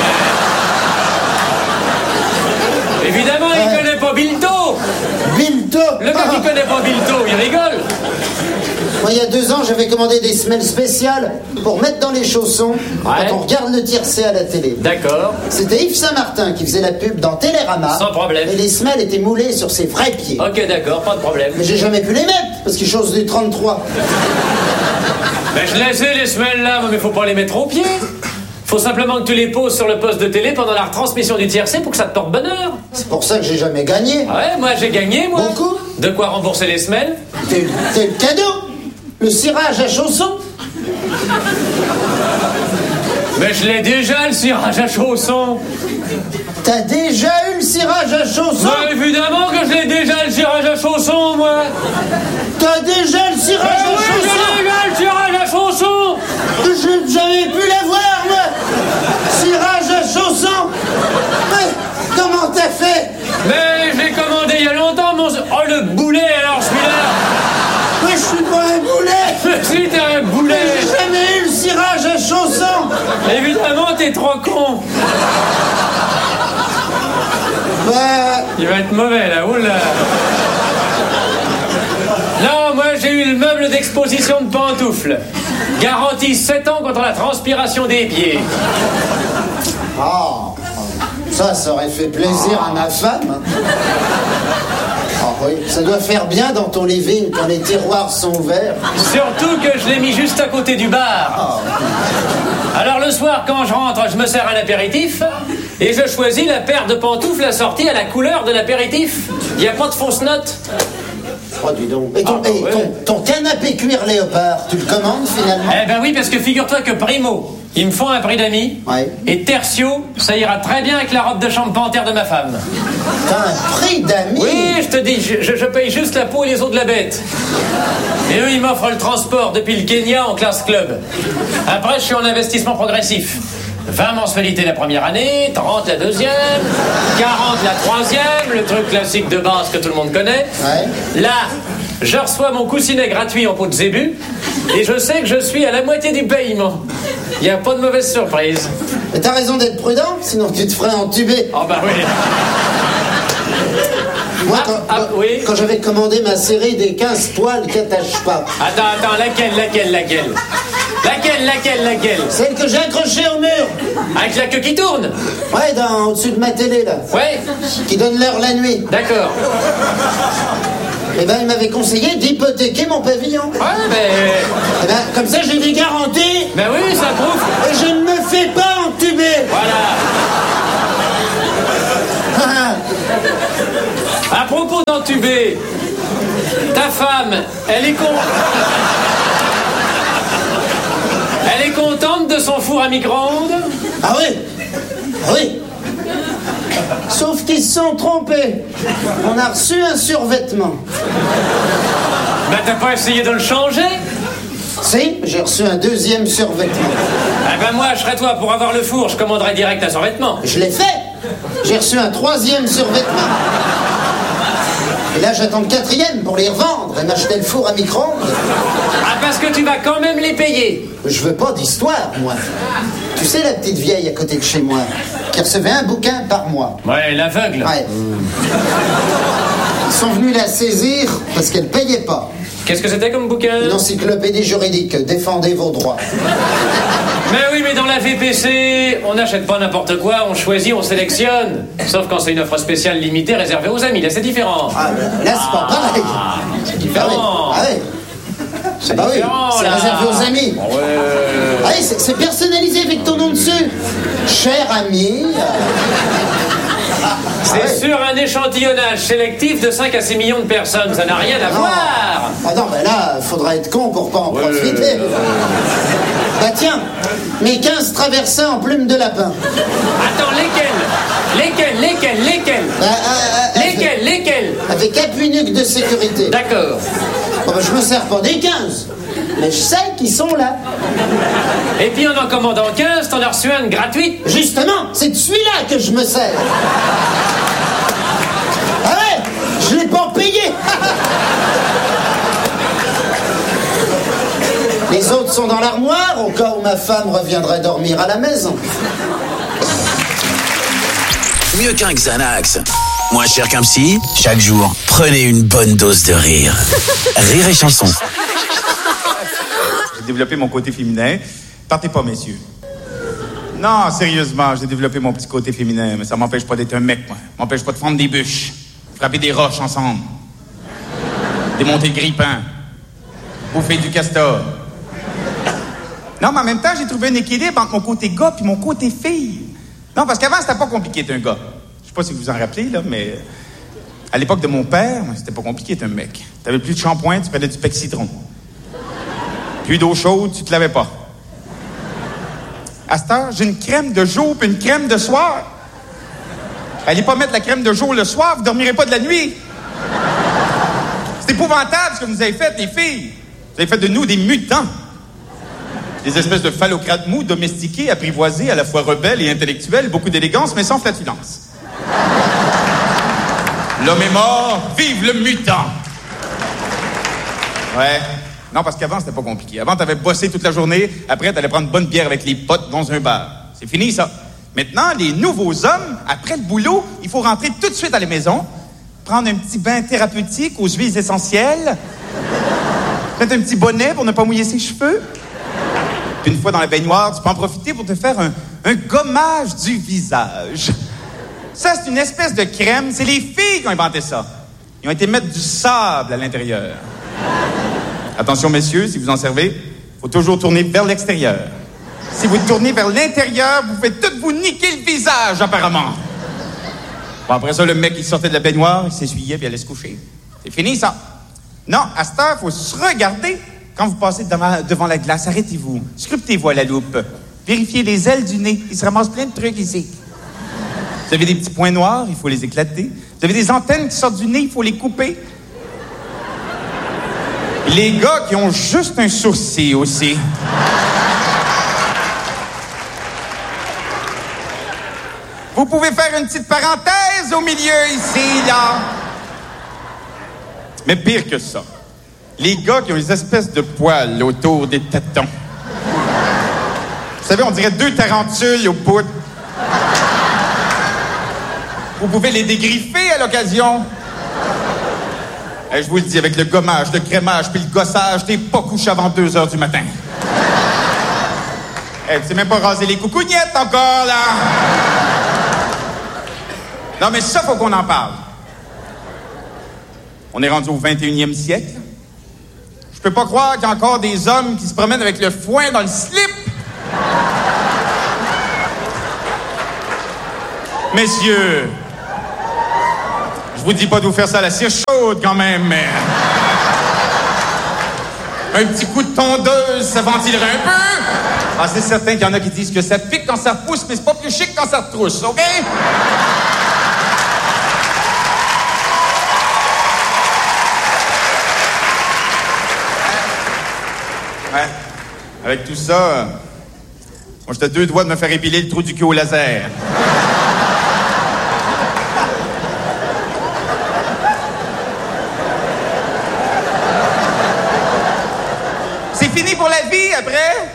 mais... Évidemment, ouais. Il connaît pas Bilto. Bilto. Le gars qui connaît pas Bilto, il rigole. Moi, il y a deux ans, j'avais commandé des semelles spéciales pour mettre dans les chaussons ouais. Quand on regarde le tiercé à la télé. D'accord. C'était Yves Saint-Martin qui faisait la pub dans Télérama. Sans problème. Et les semelles étaient moulées sur ses vrais pieds. Ok, d'accord, pas de problème. Mais j'ai jamais pu les mettre, parce qu'ils chaussent du trente-trois. Ben, je les ai, les semelles là, mais faut pas les mettre au pied. Faut simplement que tu les poses sur le poste de télé pendant la retransmission du tiercé pour que ça te porte bonheur. C'est pour ça que j'ai jamais gagné. Ouais, moi j'ai gagné, moi. Beaucoup. De quoi rembourser les semelles? T'es le cadeau. Le cirage à chaussons. Mais je l'ai déjà, le cirage à chaussons. T'as déjà eu le cirage à chaussons? Mais évidemment que je l'ai déjà, le cirage à chaussons, moi. T'as déjà le cirage à oui, chaussons? J'ai déjà le cirage à chaussons. J'ai jamais pu l'avoir, moi. Cirage à chaussons. Mais comment t'as fait? Mais j'ai commandé il y a longtemps, mon... Oh, le boulet, alors, celui-là. Mais je suis pas un boulet. Mais si, t'es un boulet. Mais j'ai jamais eu le cirage à chaussons. Évidemment, t'es trop con. Bah... Il va être mauvais, là, oula. Non, moi, j'ai eu le meuble d'exposition de pantoufles. Garantie sept ans contre la transpiration des pieds. Oh, ça, ça aurait fait plaisir à ma femme. Oh, oui, ça doit faire bien dans ton living quand les tiroirs sont ouverts. Surtout que je l'ai mis juste à côté du bar. Oh. Alors le soir, quand je rentre, je me sers un apéritif et je choisis la paire de pantoufles assorties à la couleur de l'apéritif. Il n'y a pas de fausse note. Oh, dis donc. Et ton, ah, bah et ouais. ton, ton canapé cuir léopard, tu le commandes finalement? Eh ben oui, parce que figure-toi que primo, ils me font un prix d'amis. Ouais. Et tertio, ça ira très bien avec la robe de chambre panthère de ma femme. T'as un prix d'amis? Oui, je te dis, je, je paye juste la peau et les os de la bête. Et eux, ils m'offrent le transport depuis le Kenya en classe club. Après, je suis en investissement progressif. vingt mensualités la première année, trente la deuxième, quarante la troisième, le truc classique de base que tout le monde connaît. Ouais. Là, je reçois mon coussinet gratuit en peau de zébu et je sais que je suis à la moitié du paiement. Il n'y a pas de mauvaise surprise. Mais t'as raison d'être prudent, sinon tu te ferais entuber. Oh bah oui. Moi, quand, ah, quand- oui. quand j'avais commandé ma série des quinze poils qui attachent pas. Attends, attends, laquelle, laquelle, laquelle Laquelle, laquelle, laquelle Celle que j'ai accrochée au mur. Avec la queue qui tourne? Ouais, dans, au-dessus de ma télé, là. Ouais. Qui donne l'heure la nuit. D'accord. Eh ben, il m'avait conseillé d'hypothéquer mon pavillon. Ouais, mais... Eh ben, comme ça, j'ai des garanties. Ben oui, ça prouve. Et je ne me fais pas entuber. Voilà. À propos d'entuber, ta femme, elle est con... Elle est contente de son four à micro-ondes? Ah oui. Ah oui. Sauf qu'ils se sont trompés. On a reçu un survêtement. Ben t'as pas essayé de le changer? Si, j'ai reçu un deuxième survêtement. Ah ben moi, je serais toi, pour avoir le four, je commanderais direct un survêtement. Je l'ai fait. J'ai reçu un troisième survêtement. Et là, j'attends le quatrième pour les revendre et m'acheter le four à micro-ondes. Ah, parce que tu vas quand même les payer. Je veux pas d'histoire, moi. Tu sais, la petite vieille à côté de chez moi, qui recevait un bouquin par mois. Ouais, l'aveugle. Ouais. Ils sont venus la saisir parce qu'elle payait pas. Qu'est-ce que c'était comme bouquin? Une encyclopédie juridique. Défendez vos droits. Mais oui, mais dans la V P C, on n'achète pas n'importe quoi, on choisit, on sélectionne. Sauf quand c'est une offre spéciale limitée réservée aux amis, là c'est différent. Ah, là c'est pas pareil. C'est différent. Ah oui. C'est bah oui, différent, c'est là. réservé aux amis. Ouais. Ah oui, c'est, c'est personnalisé avec ton nom dessus. Cher ami. C'est Ah ouais. sur un échantillonnage sélectif de cinq à six millions de personnes, ça n'a rien à Non. voir. Ah non, ben là, faudra être con pour pas en Ouais. profiter. Bah tiens, mes quinze traversins en plume de lapin. Attends, lesquels Lesquels Lesquels Lesquels Bah, euh, euh, Lesquels Lesquels Avec appui-nuque de sécurité. D'accord. Bon, bah, je me sers pas des quinze, mais je sais qu'ils sont là. Et puis en en commandant quinze, t'en as reçu un gratuit. Justement, c'est de celui-là que je me sers. Ah ouais, je l'ai pas payé. Les autres sont dans l'armoire, au cas où ma femme reviendrait dormir à la maison. Mieux qu'un Xanax. Moins cher qu'un psy, chaque jour, prenez une bonne dose de rire. Rire et chanson. J'ai développé mon côté féminin. Partez pas, messieurs. Non, sérieusement, j'ai développé mon petit côté féminin, mais ça m'empêche pas d'être un mec, moi. M'empêche pas de fendre des bûches, frapper des roches ensemble, démonter le grippin, bouffer du castor. Non, mais en même temps, j'ai trouvé un équilibre entre mon côté gars et mon côté fille. Non, parce qu'avant, c'était pas compliqué d'être un gars. Je sais pas si vous vous en rappelez, là, mais... À l'époque de mon père, c'était pas compliqué d'être un mec. T'avais plus de shampoing, tu prenais du pec citron. Plus d'eau chaude, tu te lavais pas. À cette heure, j'ai une crème de jour puis une crème de soir. Allez pas mettre la crème de jour le soir, vous dormirez pas de la nuit. C'est épouvantable ce que vous avez fait, les filles. Vous avez fait de nous des mutants. Des espèces de phallocrates mous, domestiqués, apprivoisés, à la fois rebelles et intellectuels, beaucoup d'élégance, mais sans flatulence. L'homme est mort, vive le mutant! Ouais. Non, parce qu'avant, c'était pas compliqué. Avant, t'avais bossé toute la journée, après, t'allais prendre une bonne bière avec les potes dans un bar. C'est fini, ça. Maintenant, les nouveaux hommes, après le boulot, il faut rentrer tout de suite à la maison, prendre un petit bain thérapeutique aux huiles essentielles, mettre un petit bonnet pour ne pas mouiller ses cheveux. Puis une fois dans la baignoire, tu peux en profiter pour te faire un, un gommage du visage. Ça, c'est une espèce de crème. C'est les filles qui ont inventé ça. Ils ont été mettre du sable à l'intérieur. Attention, messieurs, si vous en servez, il faut toujours tourner vers l'extérieur. Si vous tournez vers l'intérieur, vous pouvez tout vous niquer le visage, apparemment. Bon, après ça, le mec, il sortait de la baignoire, il s'essuyait, puis il allait se coucher. C'est fini, ça. Non, à cette heure, il faut se regarder. Quand vous passez devant, devant la glace, arrêtez-vous. Scrutez-vous à la loupe. Vérifiez les ailes du nez. Il se ramasse plein de trucs ici. Vous avez des petits points noirs, il faut les éclater. Vous avez des antennes qui sortent du nez, il faut les couper. Les gars qui ont juste un sourcil aussi. Vous pouvez faire une petite parenthèse au milieu ici, là. Mais pire que ça, les gars qui ont des espèces de poils autour des tétons. Vous savez, on dirait deux tarentules au bout. Vous pouvez les dégriffer à l'occasion. Eh, je vous le dis, avec le gommage, le crémage puis le gossage, t'es pas couché avant deux heures du matin. Eh, tu sais même pas raser les coucougnettes encore, là! Non, mais ça, faut qu'on en parle. On est rendu au vingt et unième siècle. Je peux pas croire qu'il y a encore des hommes qui se promènent avec le foin dans le slip. Messieurs, je vous dis pas de vous faire ça à la cire chaude quand même, mais... Un petit coup de tondeuse, ça ventilerait un peu. Ah, c'est certain qu'il y en a qui disent que ça pique quand ça pousse, mais c'est pas plus chic quand ça retrousse, OK? Ouais. Avec tout ça, euh, moi, j'étais à deux doigts de me faire épiler le trou du cul au laser. C'est fini pour la vie, après?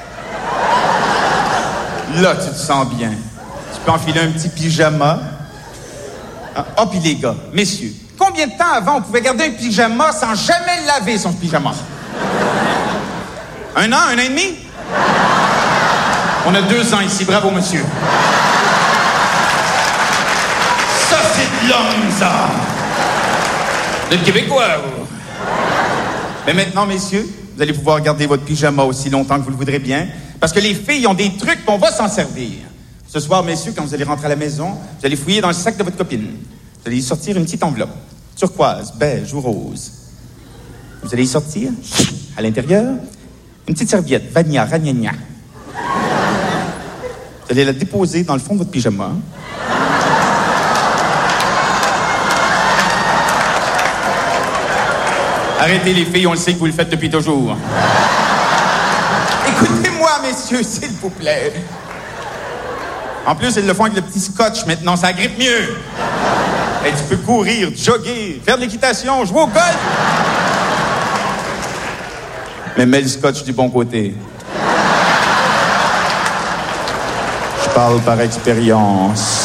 Là, tu te sens bien. Tu peux enfiler un petit pyjama. Ah, oh, puis les gars, messieurs, combien de temps avant on pouvait garder un pyjama sans jamais laver son pyjama? Un an, un an et demi? On a deux ans ici, bravo, monsieur. Ça, c'est de l'homme, ça! De Québécois, vous. Mais maintenant, messieurs, vous allez pouvoir garder votre pyjama aussi longtemps que vous le voudrez bien, parce que les filles ont des trucs, on va s'en servir. Ce soir, messieurs, quand vous allez rentrer à la maison, vous allez fouiller dans le sac de votre copine. Vous allez y sortir une petite enveloppe, turquoise, beige ou rose. Vous allez y sortir, à l'intérieur, une petite serviette, vania, ragnagna. Vous allez la déposer dans le fond de votre pyjama. Arrêtez les filles, on le sait que vous le faites depuis toujours. Écoutez-moi, messieurs, s'il vous plaît. En plus, ils le font avec le petit scotch maintenant, ça grippe mieux. Et tu peux courir, jogger, faire de l'équitation, jouer au golf. Mais mets le scotch du bon côté. Je parle par expérience.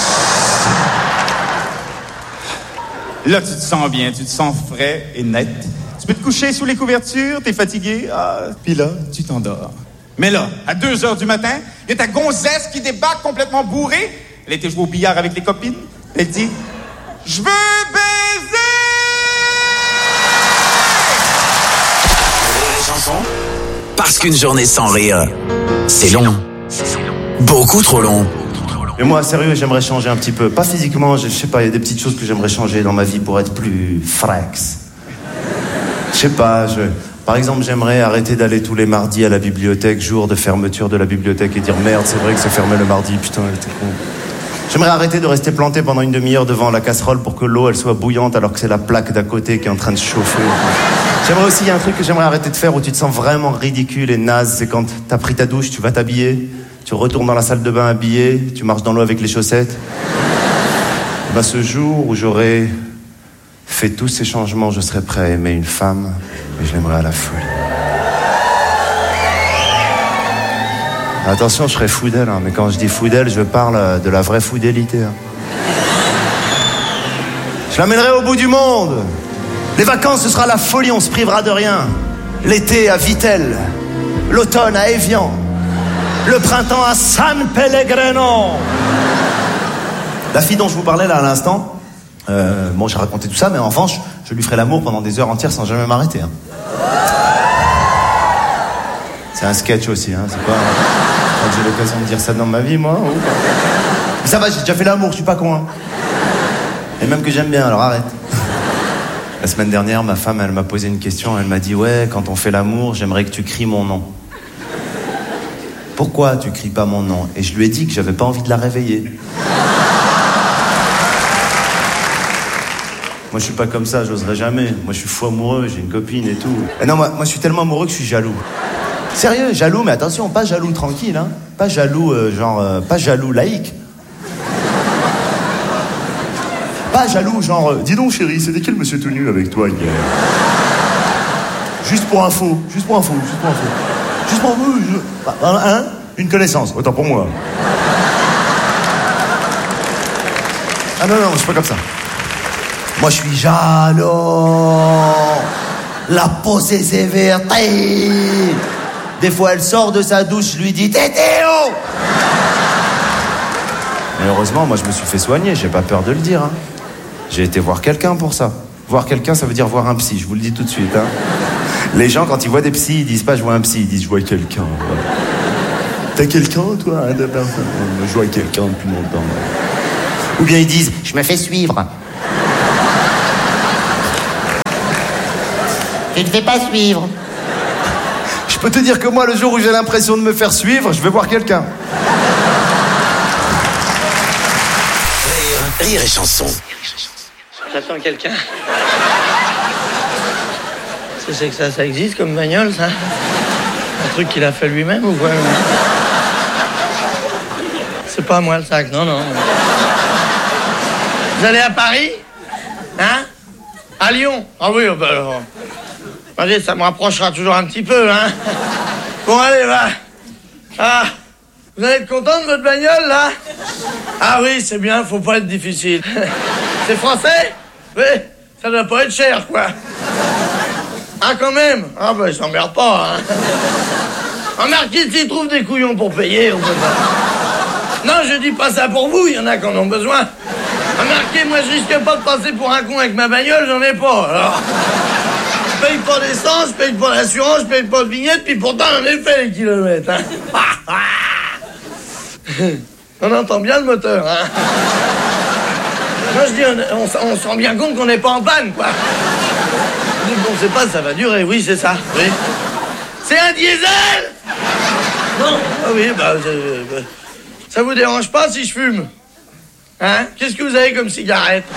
Là, tu te sens bien, tu te sens frais et net. Tu peux te coucher sous les couvertures, t'es fatigué, ah, puis là, tu t'endors. Mais là, à deux heures du matin, il y a ta gonzesse qui débarque complètement bourrée. Elle était jouée au billard avec les copines. Elle dit « Je veux baiser! » Les chansons, parce qu'une journée sans rire, c'est long. Beaucoup trop long. Mais moi, sérieux, j'aimerais changer un petit peu. Pas physiquement, je, je sais pas, il y a des petites choses que j'aimerais changer dans ma vie pour être plus frax. Je sais pas, je... Par exemple, j'aimerais arrêter d'aller tous les mardis à la bibliothèque, jour de fermeture de la bibliothèque, et dire merde, c'est vrai que c'est fermé le mardi, putain, j'étais con. J'aimerais arrêter de rester planté pendant une demi-heure devant la casserole pour que l'eau, elle soit bouillante alors que c'est la plaque d'à côté qui est en train de chauffer. J'aimerais aussi, il y a un truc que j'aimerais arrêter de faire où tu te sens vraiment ridicule et naze, c'est quand t'as pris ta douche, tu vas t'habiller, tu retournes dans la salle de bain habillé, tu marches dans l'eau avec les chaussettes. Ben, ce jour où j'aurais fait tous ces changements, je serais prêt à aimer une femme, mais je l'aimerais à la folie. Attention, je serais fou d'elle, hein, mais quand je dis fou d'elle, je parle de la vraie fidélité. Hein. Je l'amènerai au bout du monde. Les vacances, ce sera la folie, on se privera de rien. L'été à Vittel, l'automne à Évian, le printemps à San Pellegrino. La fille dont je vous parlais là à l'instant, euh, bon, j'ai raconté tout ça, mais en revanche, je lui ferai l'amour pendant des heures entières sans jamais m'arrêter. Hein. C'est un sketch aussi, hein, c'est pas... Je crois que j'ai l'occasion de dire ça dans ma vie, moi. Ou... Mais ça va, j'ai déjà fait l'amour, je suis pas con. Hein. Et même que j'aime bien, alors arrête. La semaine dernière, ma femme, elle m'a posé une question, elle m'a dit « Ouais, quand on fait l'amour, j'aimerais que tu cries mon nom. » Pourquoi tu cries pas mon nom? Et je lui ai dit que j'avais pas envie de la réveiller. Moi, je suis pas comme ça, j'oserais jamais. Moi, je suis fou amoureux, j'ai une copine et tout. Et non, moi, moi, je suis tellement amoureux que je suis jaloux. Sérieux, jaloux, mais attention, pas jaloux tranquille, hein. Pas jaloux, euh, genre, euh, pas jaloux laïque. Pas jaloux, genre, euh, dis donc, chérie, c'était quel monsieur tout nu avec toi hier? Juste pour info, juste pour info, juste pour info. Juste pour info, je... un, un, une connaissance, autant pour moi. Ah non, non, je suis pas comme ça. Moi, je suis jaloux. La posée sévère. Des fois, elle sort de sa douche, je lui dis Tétéo. Mais heureusement, moi, je me suis fait soigner, j'ai pas peur de le dire. Hein. J'ai été voir quelqu'un pour ça. Voir quelqu'un, ça veut dire voir un psy, je vous le dis tout de suite. Hein. Les gens, quand ils voient des psys, ils disent pas je vois un psy, ils disent je vois quelqu'un. Voilà. T'as quelqu'un, toi, hein, de personne? Je vois quelqu'un depuis longtemps. Ouais. Ou bien ils disent je me fais suivre. Tu te fais pas suivre. Je peux te dire que moi, le jour où j'ai l'impression de me faire suivre, je vais voir quelqu'un. Rire, rire et chanson. J'attends quelqu'un. C'est que ça, ça existe comme bagnole, ça? Un truc qu'il a fait lui-même ou quoi? C'est pas moi le sac, non, non. Vous allez à Paris? Hein? À Lyon? Ah oui, bah alors... Allez, ça me rapprochera toujours un petit peu, hein. Bon, allez, va. Ah, vous allez être content de votre bagnole, là? Ah oui, c'est bien, faut pas être difficile. C'est français? Oui, ça doit pas être cher, quoi. Ah, quand même? Ah, ben, ils s'emmerdent pas, hein. Remarquez, s'ils trouvent des couillons pour payer, on peut pas. Non, je dis pas ça pour vous, il y en a qui en ont besoin. Remarquez, moi, je risque pas de passer pour un con avec ma bagnole, j'en ai pas, alors... Je paye pas d'essence, je paye pas d'assurance, je paye pas de vignette, puis pourtant j'en ai fait les kilomètres. Hein. On entend bien le moteur. Hein. Moi je dis, on, on, on se rend bien compte qu'on n'est pas en panne, quoi. Je dis, bon, on sait pas, ça va durer, oui, c'est ça. Oui. C'est un diesel? Non. Ah oui, bah, je, ça vous dérange pas si je fume? Hein? Qu'est-ce que vous avez comme cigarette?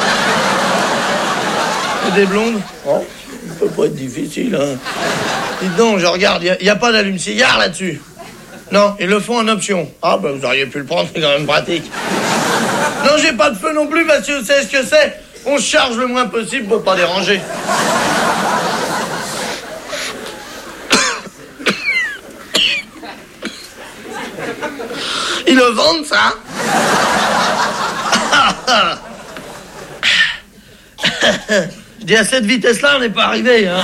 Des blondes? Oh. Ça peut pas être difficile, hein. Dites donc, je regarde, il n'y a, a pas d'allume-cigare là-dessus. Non, ils le font en option. Ah, ben vous auriez pu le prendre, c'est quand même pratique. Non, j'ai pas de feu non plus, parce que vous savez ce que c'est. On se charge le moins possible pour pas déranger. Ils le vendent, ça? Je dis à cette vitesse-là, on n'est pas arrivé, hein.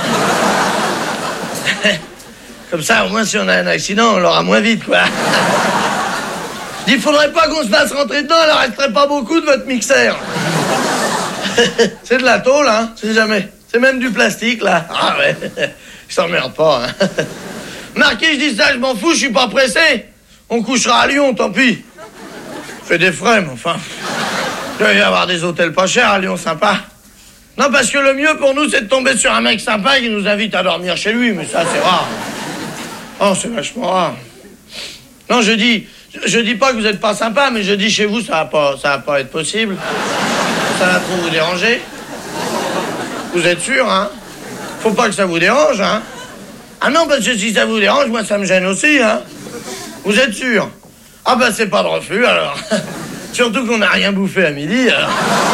Comme ça, au moins, si on a un accident, on l'aura moins vite, quoi. Je dis, il faudrait pas qu'on se fasse rentrer dedans, il en resterait pas beaucoup de votre mixeur. C'est de la tôle, hein, c'est jamais. C'est même du plastique, là. Ah ouais, je t'emmerde pas, hein. Marqué, je dis ça, je m'en fous, je suis pas pressé. On couchera à Lyon, tant pis. Fait des frais, mais enfin... Il doit y avoir des hôtels pas chers à Lyon, sympa. Non, parce que le mieux pour nous, c'est de tomber sur un mec sympa qui nous invite à dormir chez lui, mais ça, c'est rare. Oh, c'est vachement rare. Non, je dis, je dis pas que vous êtes pas sympa, mais je dis chez vous, ça va pas, ça va pas être possible. Ça va trop vous déranger. Vous êtes sûr, hein? Faut pas que ça vous dérange, hein? Ah non, parce que si ça vous dérange, moi, ça me gêne aussi, hein? Vous êtes sûr? Ah ben, c'est pas de refus, alors. Surtout qu'on n'a rien bouffé à midi, alors.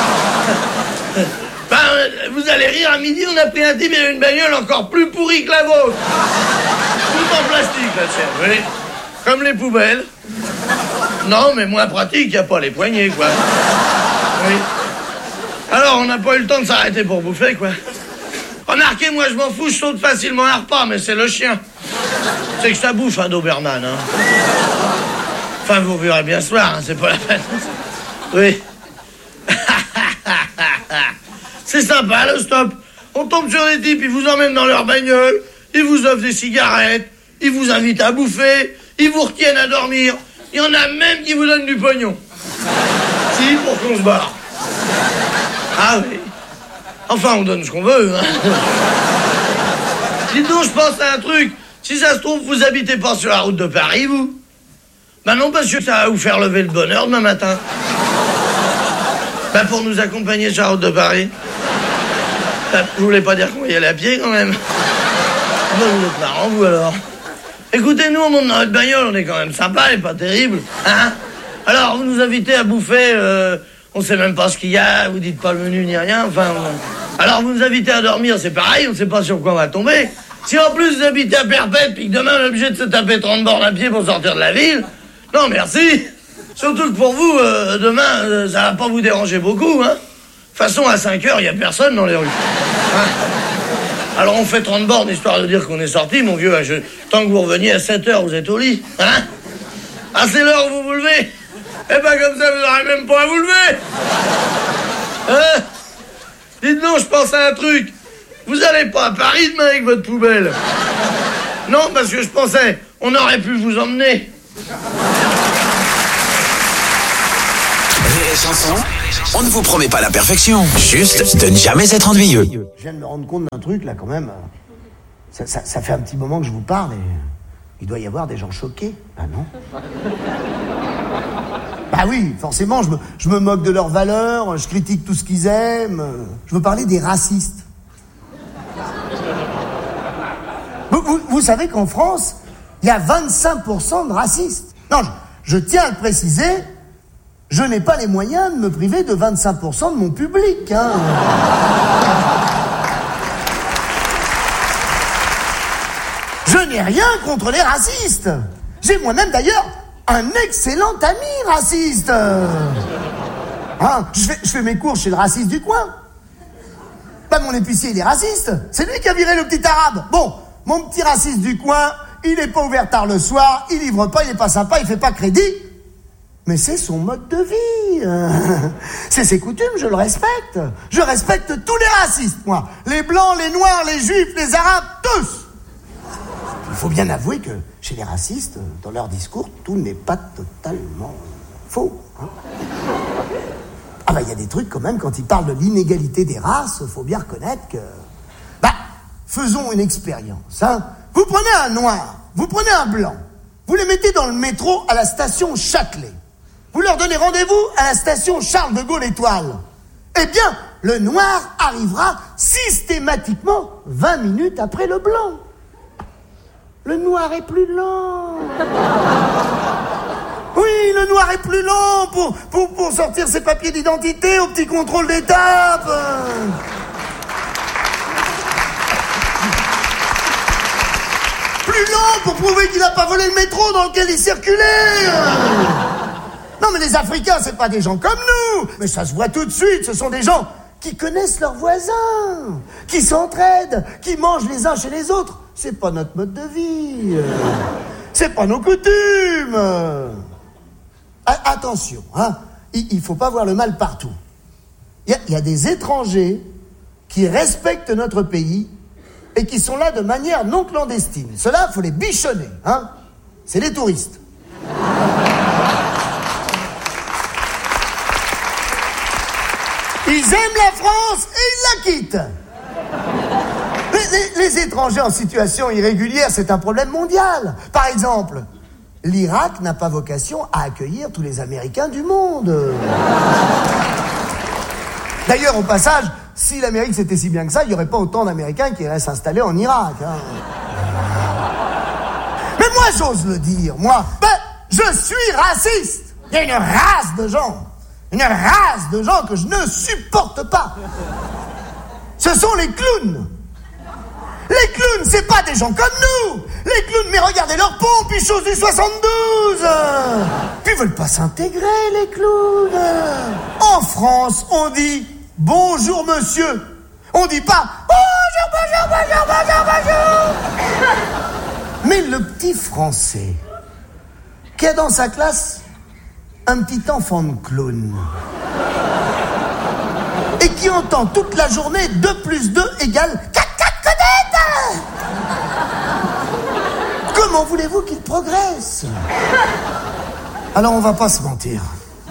Ben, vous allez rire, à midi, on a pris un type et une bagnole encore plus pourrie que la vôtre. Tout en plastique, la tienne, oui. Comme les poubelles. Non, mais moins pratique, il n'y a pas les poignées, quoi. Oui. Alors, on n'a pas eu le temps de s'arrêter pour bouffer, quoi. Remarquez, moi, je m'en fous, je saute facilement un repas, mais c'est le chien. C'est que ça bouffe, un Doberman, hein. Enfin, vous verrez bien ce soir, hein, c'est pas la peine. Oui. C'est sympa, le stop. On tombe sur des types, ils vous emmènent dans leur bagnole, ils vous offrent des cigarettes, ils vous invitent à bouffer, ils vous retiennent à dormir. Il y en a même qui vous donnent du pognon. Si, pour qu'on se barre. Ah oui. Enfin, on donne ce qu'on veut, hein. Dites donc, je pense à un truc. Si ça se trouve, vous habitez pas sur la route de Paris, vous? Ben non, parce que ça va vous faire lever le bonheur demain matin. Ben pour nous accompagner sur la route de Paris. Ben, vous voulez pas dire qu'on va y aller à pied, quand même? Ben vous êtes marrant, vous, alors. Écoutez, nous, on monte dans notre bagnole, on est quand même sympa, elle est pas terrible, hein? Alors, vous nous invitez à bouffer, euh, on sait même pas ce qu'il y a, vous dites pas le menu ni rien, enfin... On... Alors, vous nous invitez à dormir, c'est pareil, on sait pas sur quoi on va tomber. Si en plus vous habitez à Perpète, puis que demain on est obligé de se taper trente bornes à pied pour sortir de la ville, non, merci. Surtout que pour vous, euh, demain, euh, ça va pas vous déranger beaucoup, hein. De toute façon, à cinq heures, il y a personne dans les rues. Hein? Alors on fait trente bornes, histoire de dire qu'on est sorti, mon vieux. Je... Tant que vous reveniez à sept heures, vous êtes au lit. Hein? Ah, c'est l'heure où vous vous levez. Eh ben comme ça, vous n'aurez même pas à vous lever. Hein? Dites donc, je pense à un truc. Vous allez pas à Paris demain avec votre poubelle? Non, parce que je pensais, on aurait pu vous emmener. Rire et Chanson, on ne vous promet pas la perfection, juste de ne jamais être ennuyeux. Je viens de me rendre compte d'un truc, là, quand même. Ça, ça, ça fait un petit moment que je vous parle et il doit y avoir des gens choqués. Ah non? Bah oui, forcément, je me, je me moque de leurs valeurs, je critique tout ce qu'ils aiment. Je veux parler des racistes. Vous, vous, vous savez qu'en France, il y a vingt-cinq pour cent de racistes. Non, je, je tiens à le préciser, je n'ai pas les moyens de me priver de vingt-cinq pour cent de mon public. Hein. Je n'ai rien contre les racistes. J'ai moi-même d'ailleurs un excellent ami raciste. Hein, je, fais, je fais mes cours chez le raciste du coin. Pas mon épicier, il est raciste. C'est lui qui a viré le petit arabe. Bon, mon petit raciste du coin, il n'est pas ouvert tard le soir, il livre pas, il est pas sympa, il fait pas crédit. Mais c'est son mode de vie. C'est ses coutumes, je le respecte. Je respecte tous les racistes, moi. Les blancs, les noirs, les juifs, les arabes, tous. Il faut bien avouer que chez les racistes, dans leur discours, tout n'est pas totalement faux. Hein. Ah bah il y a des trucs quand même, quand ils parlent de l'inégalité des races, faut bien reconnaître que... Bah, faisons une expérience, hein. Vous prenez un noir, vous prenez un blanc, vous les mettez dans le métro à la station Châtelet. Vous leur donnez rendez-vous à la station Charles de Gaulle Étoile. Eh bien, le noir arrivera systématiquement vingt minutes après le blanc. Le noir est plus lent. Oui, le noir est plus lent pour, pour, pour sortir ses papiers d'identité au petit contrôle d'étape. Plus lent pour prouver qu'il n'a pas volé le métro dans lequel il circulait. Non, mais les Africains, c'est pas des gens comme nous. Mais ça se voit tout de suite, ce sont des gens qui connaissent leurs voisins, qui s'entraident, qui mangent les uns chez les autres. C'est pas notre mode de vie. C'est pas nos coutumes. Attention, hein, il faut pas voir le mal partout. Il y, y a des étrangers qui respectent notre pays et qui sont là de manière non clandestine. Ceux-là, faut les bichonner, hein. C'est les touristes. Ils aiment la France et ils la quittent. Les, les, les étrangers en situation irrégulière, c'est un problème mondial. Par exemple, l'Irak n'a pas vocation à accueillir tous les Américains du monde. D'ailleurs, au passage, si l'Amérique c'était si bien que ça, il n'y aurait pas autant d'Américains qui iraient s'installer en Irak. Hein. Mais moi, j'ose le dire, moi, ben, je suis raciste. Il y a une race de gens, une race de gens que je ne supporte pas. Ce sont les clowns. Les clowns, c'est pas des gens comme nous. Les clowns, mais regardez leur pompe, ils chose du soixante-douze. Puis ils veulent pas s'intégrer, les clowns. En France, on dit bonjour monsieur. On dit pas bonjour, bonjour, bonjour, bonjour, bonjour. Mais le petit Français qui a dans sa classe un petit enfant de clown et qui entend toute la journée deux plus deux égale quatre. Comment voulez-vous qu'il progresse? Alors on va pas se mentir.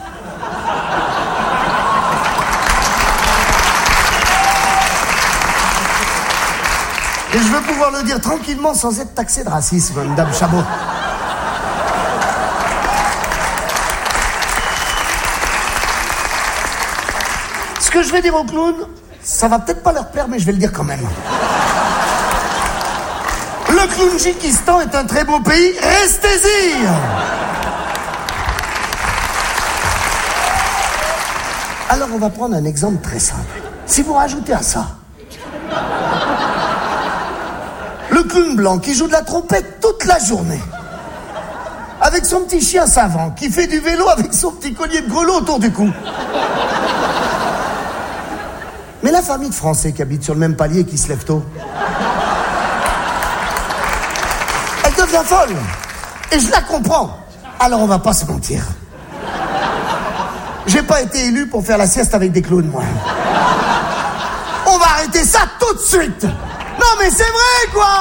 Et je veux pouvoir le dire tranquillement sans être taxé de racisme, Madame Chabot. Ce que je vais dire aux clowns, ça va peut-être pas leur plaire, mais je vais le dire quand même. Le Clownjikistan est un très beau pays, restez-y. Alors on va prendre un exemple très simple. Si vous rajoutez à ça le clown blanc qui joue de la trompette toute la journée, avec son petit chien savant qui fait du vélo avec son petit collier de grelots autour du cou, Mais la famille de Français qui habite sur le même palier et qui se lève tôt, elle devient folle. Et je la comprends. Alors on va pas se mentir. J'ai pas été élu pour faire la sieste avec des clowns, moi. On va arrêter ça tout de suite. Non mais c'est vrai, quoi.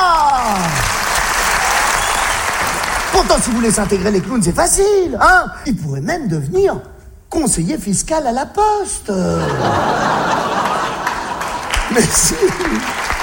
Pourtant, si vous voulez s'intégrer les clowns, c'est facile, hein. Ils pourraient même devenir conseiller fiscal à la Poste. Mais si.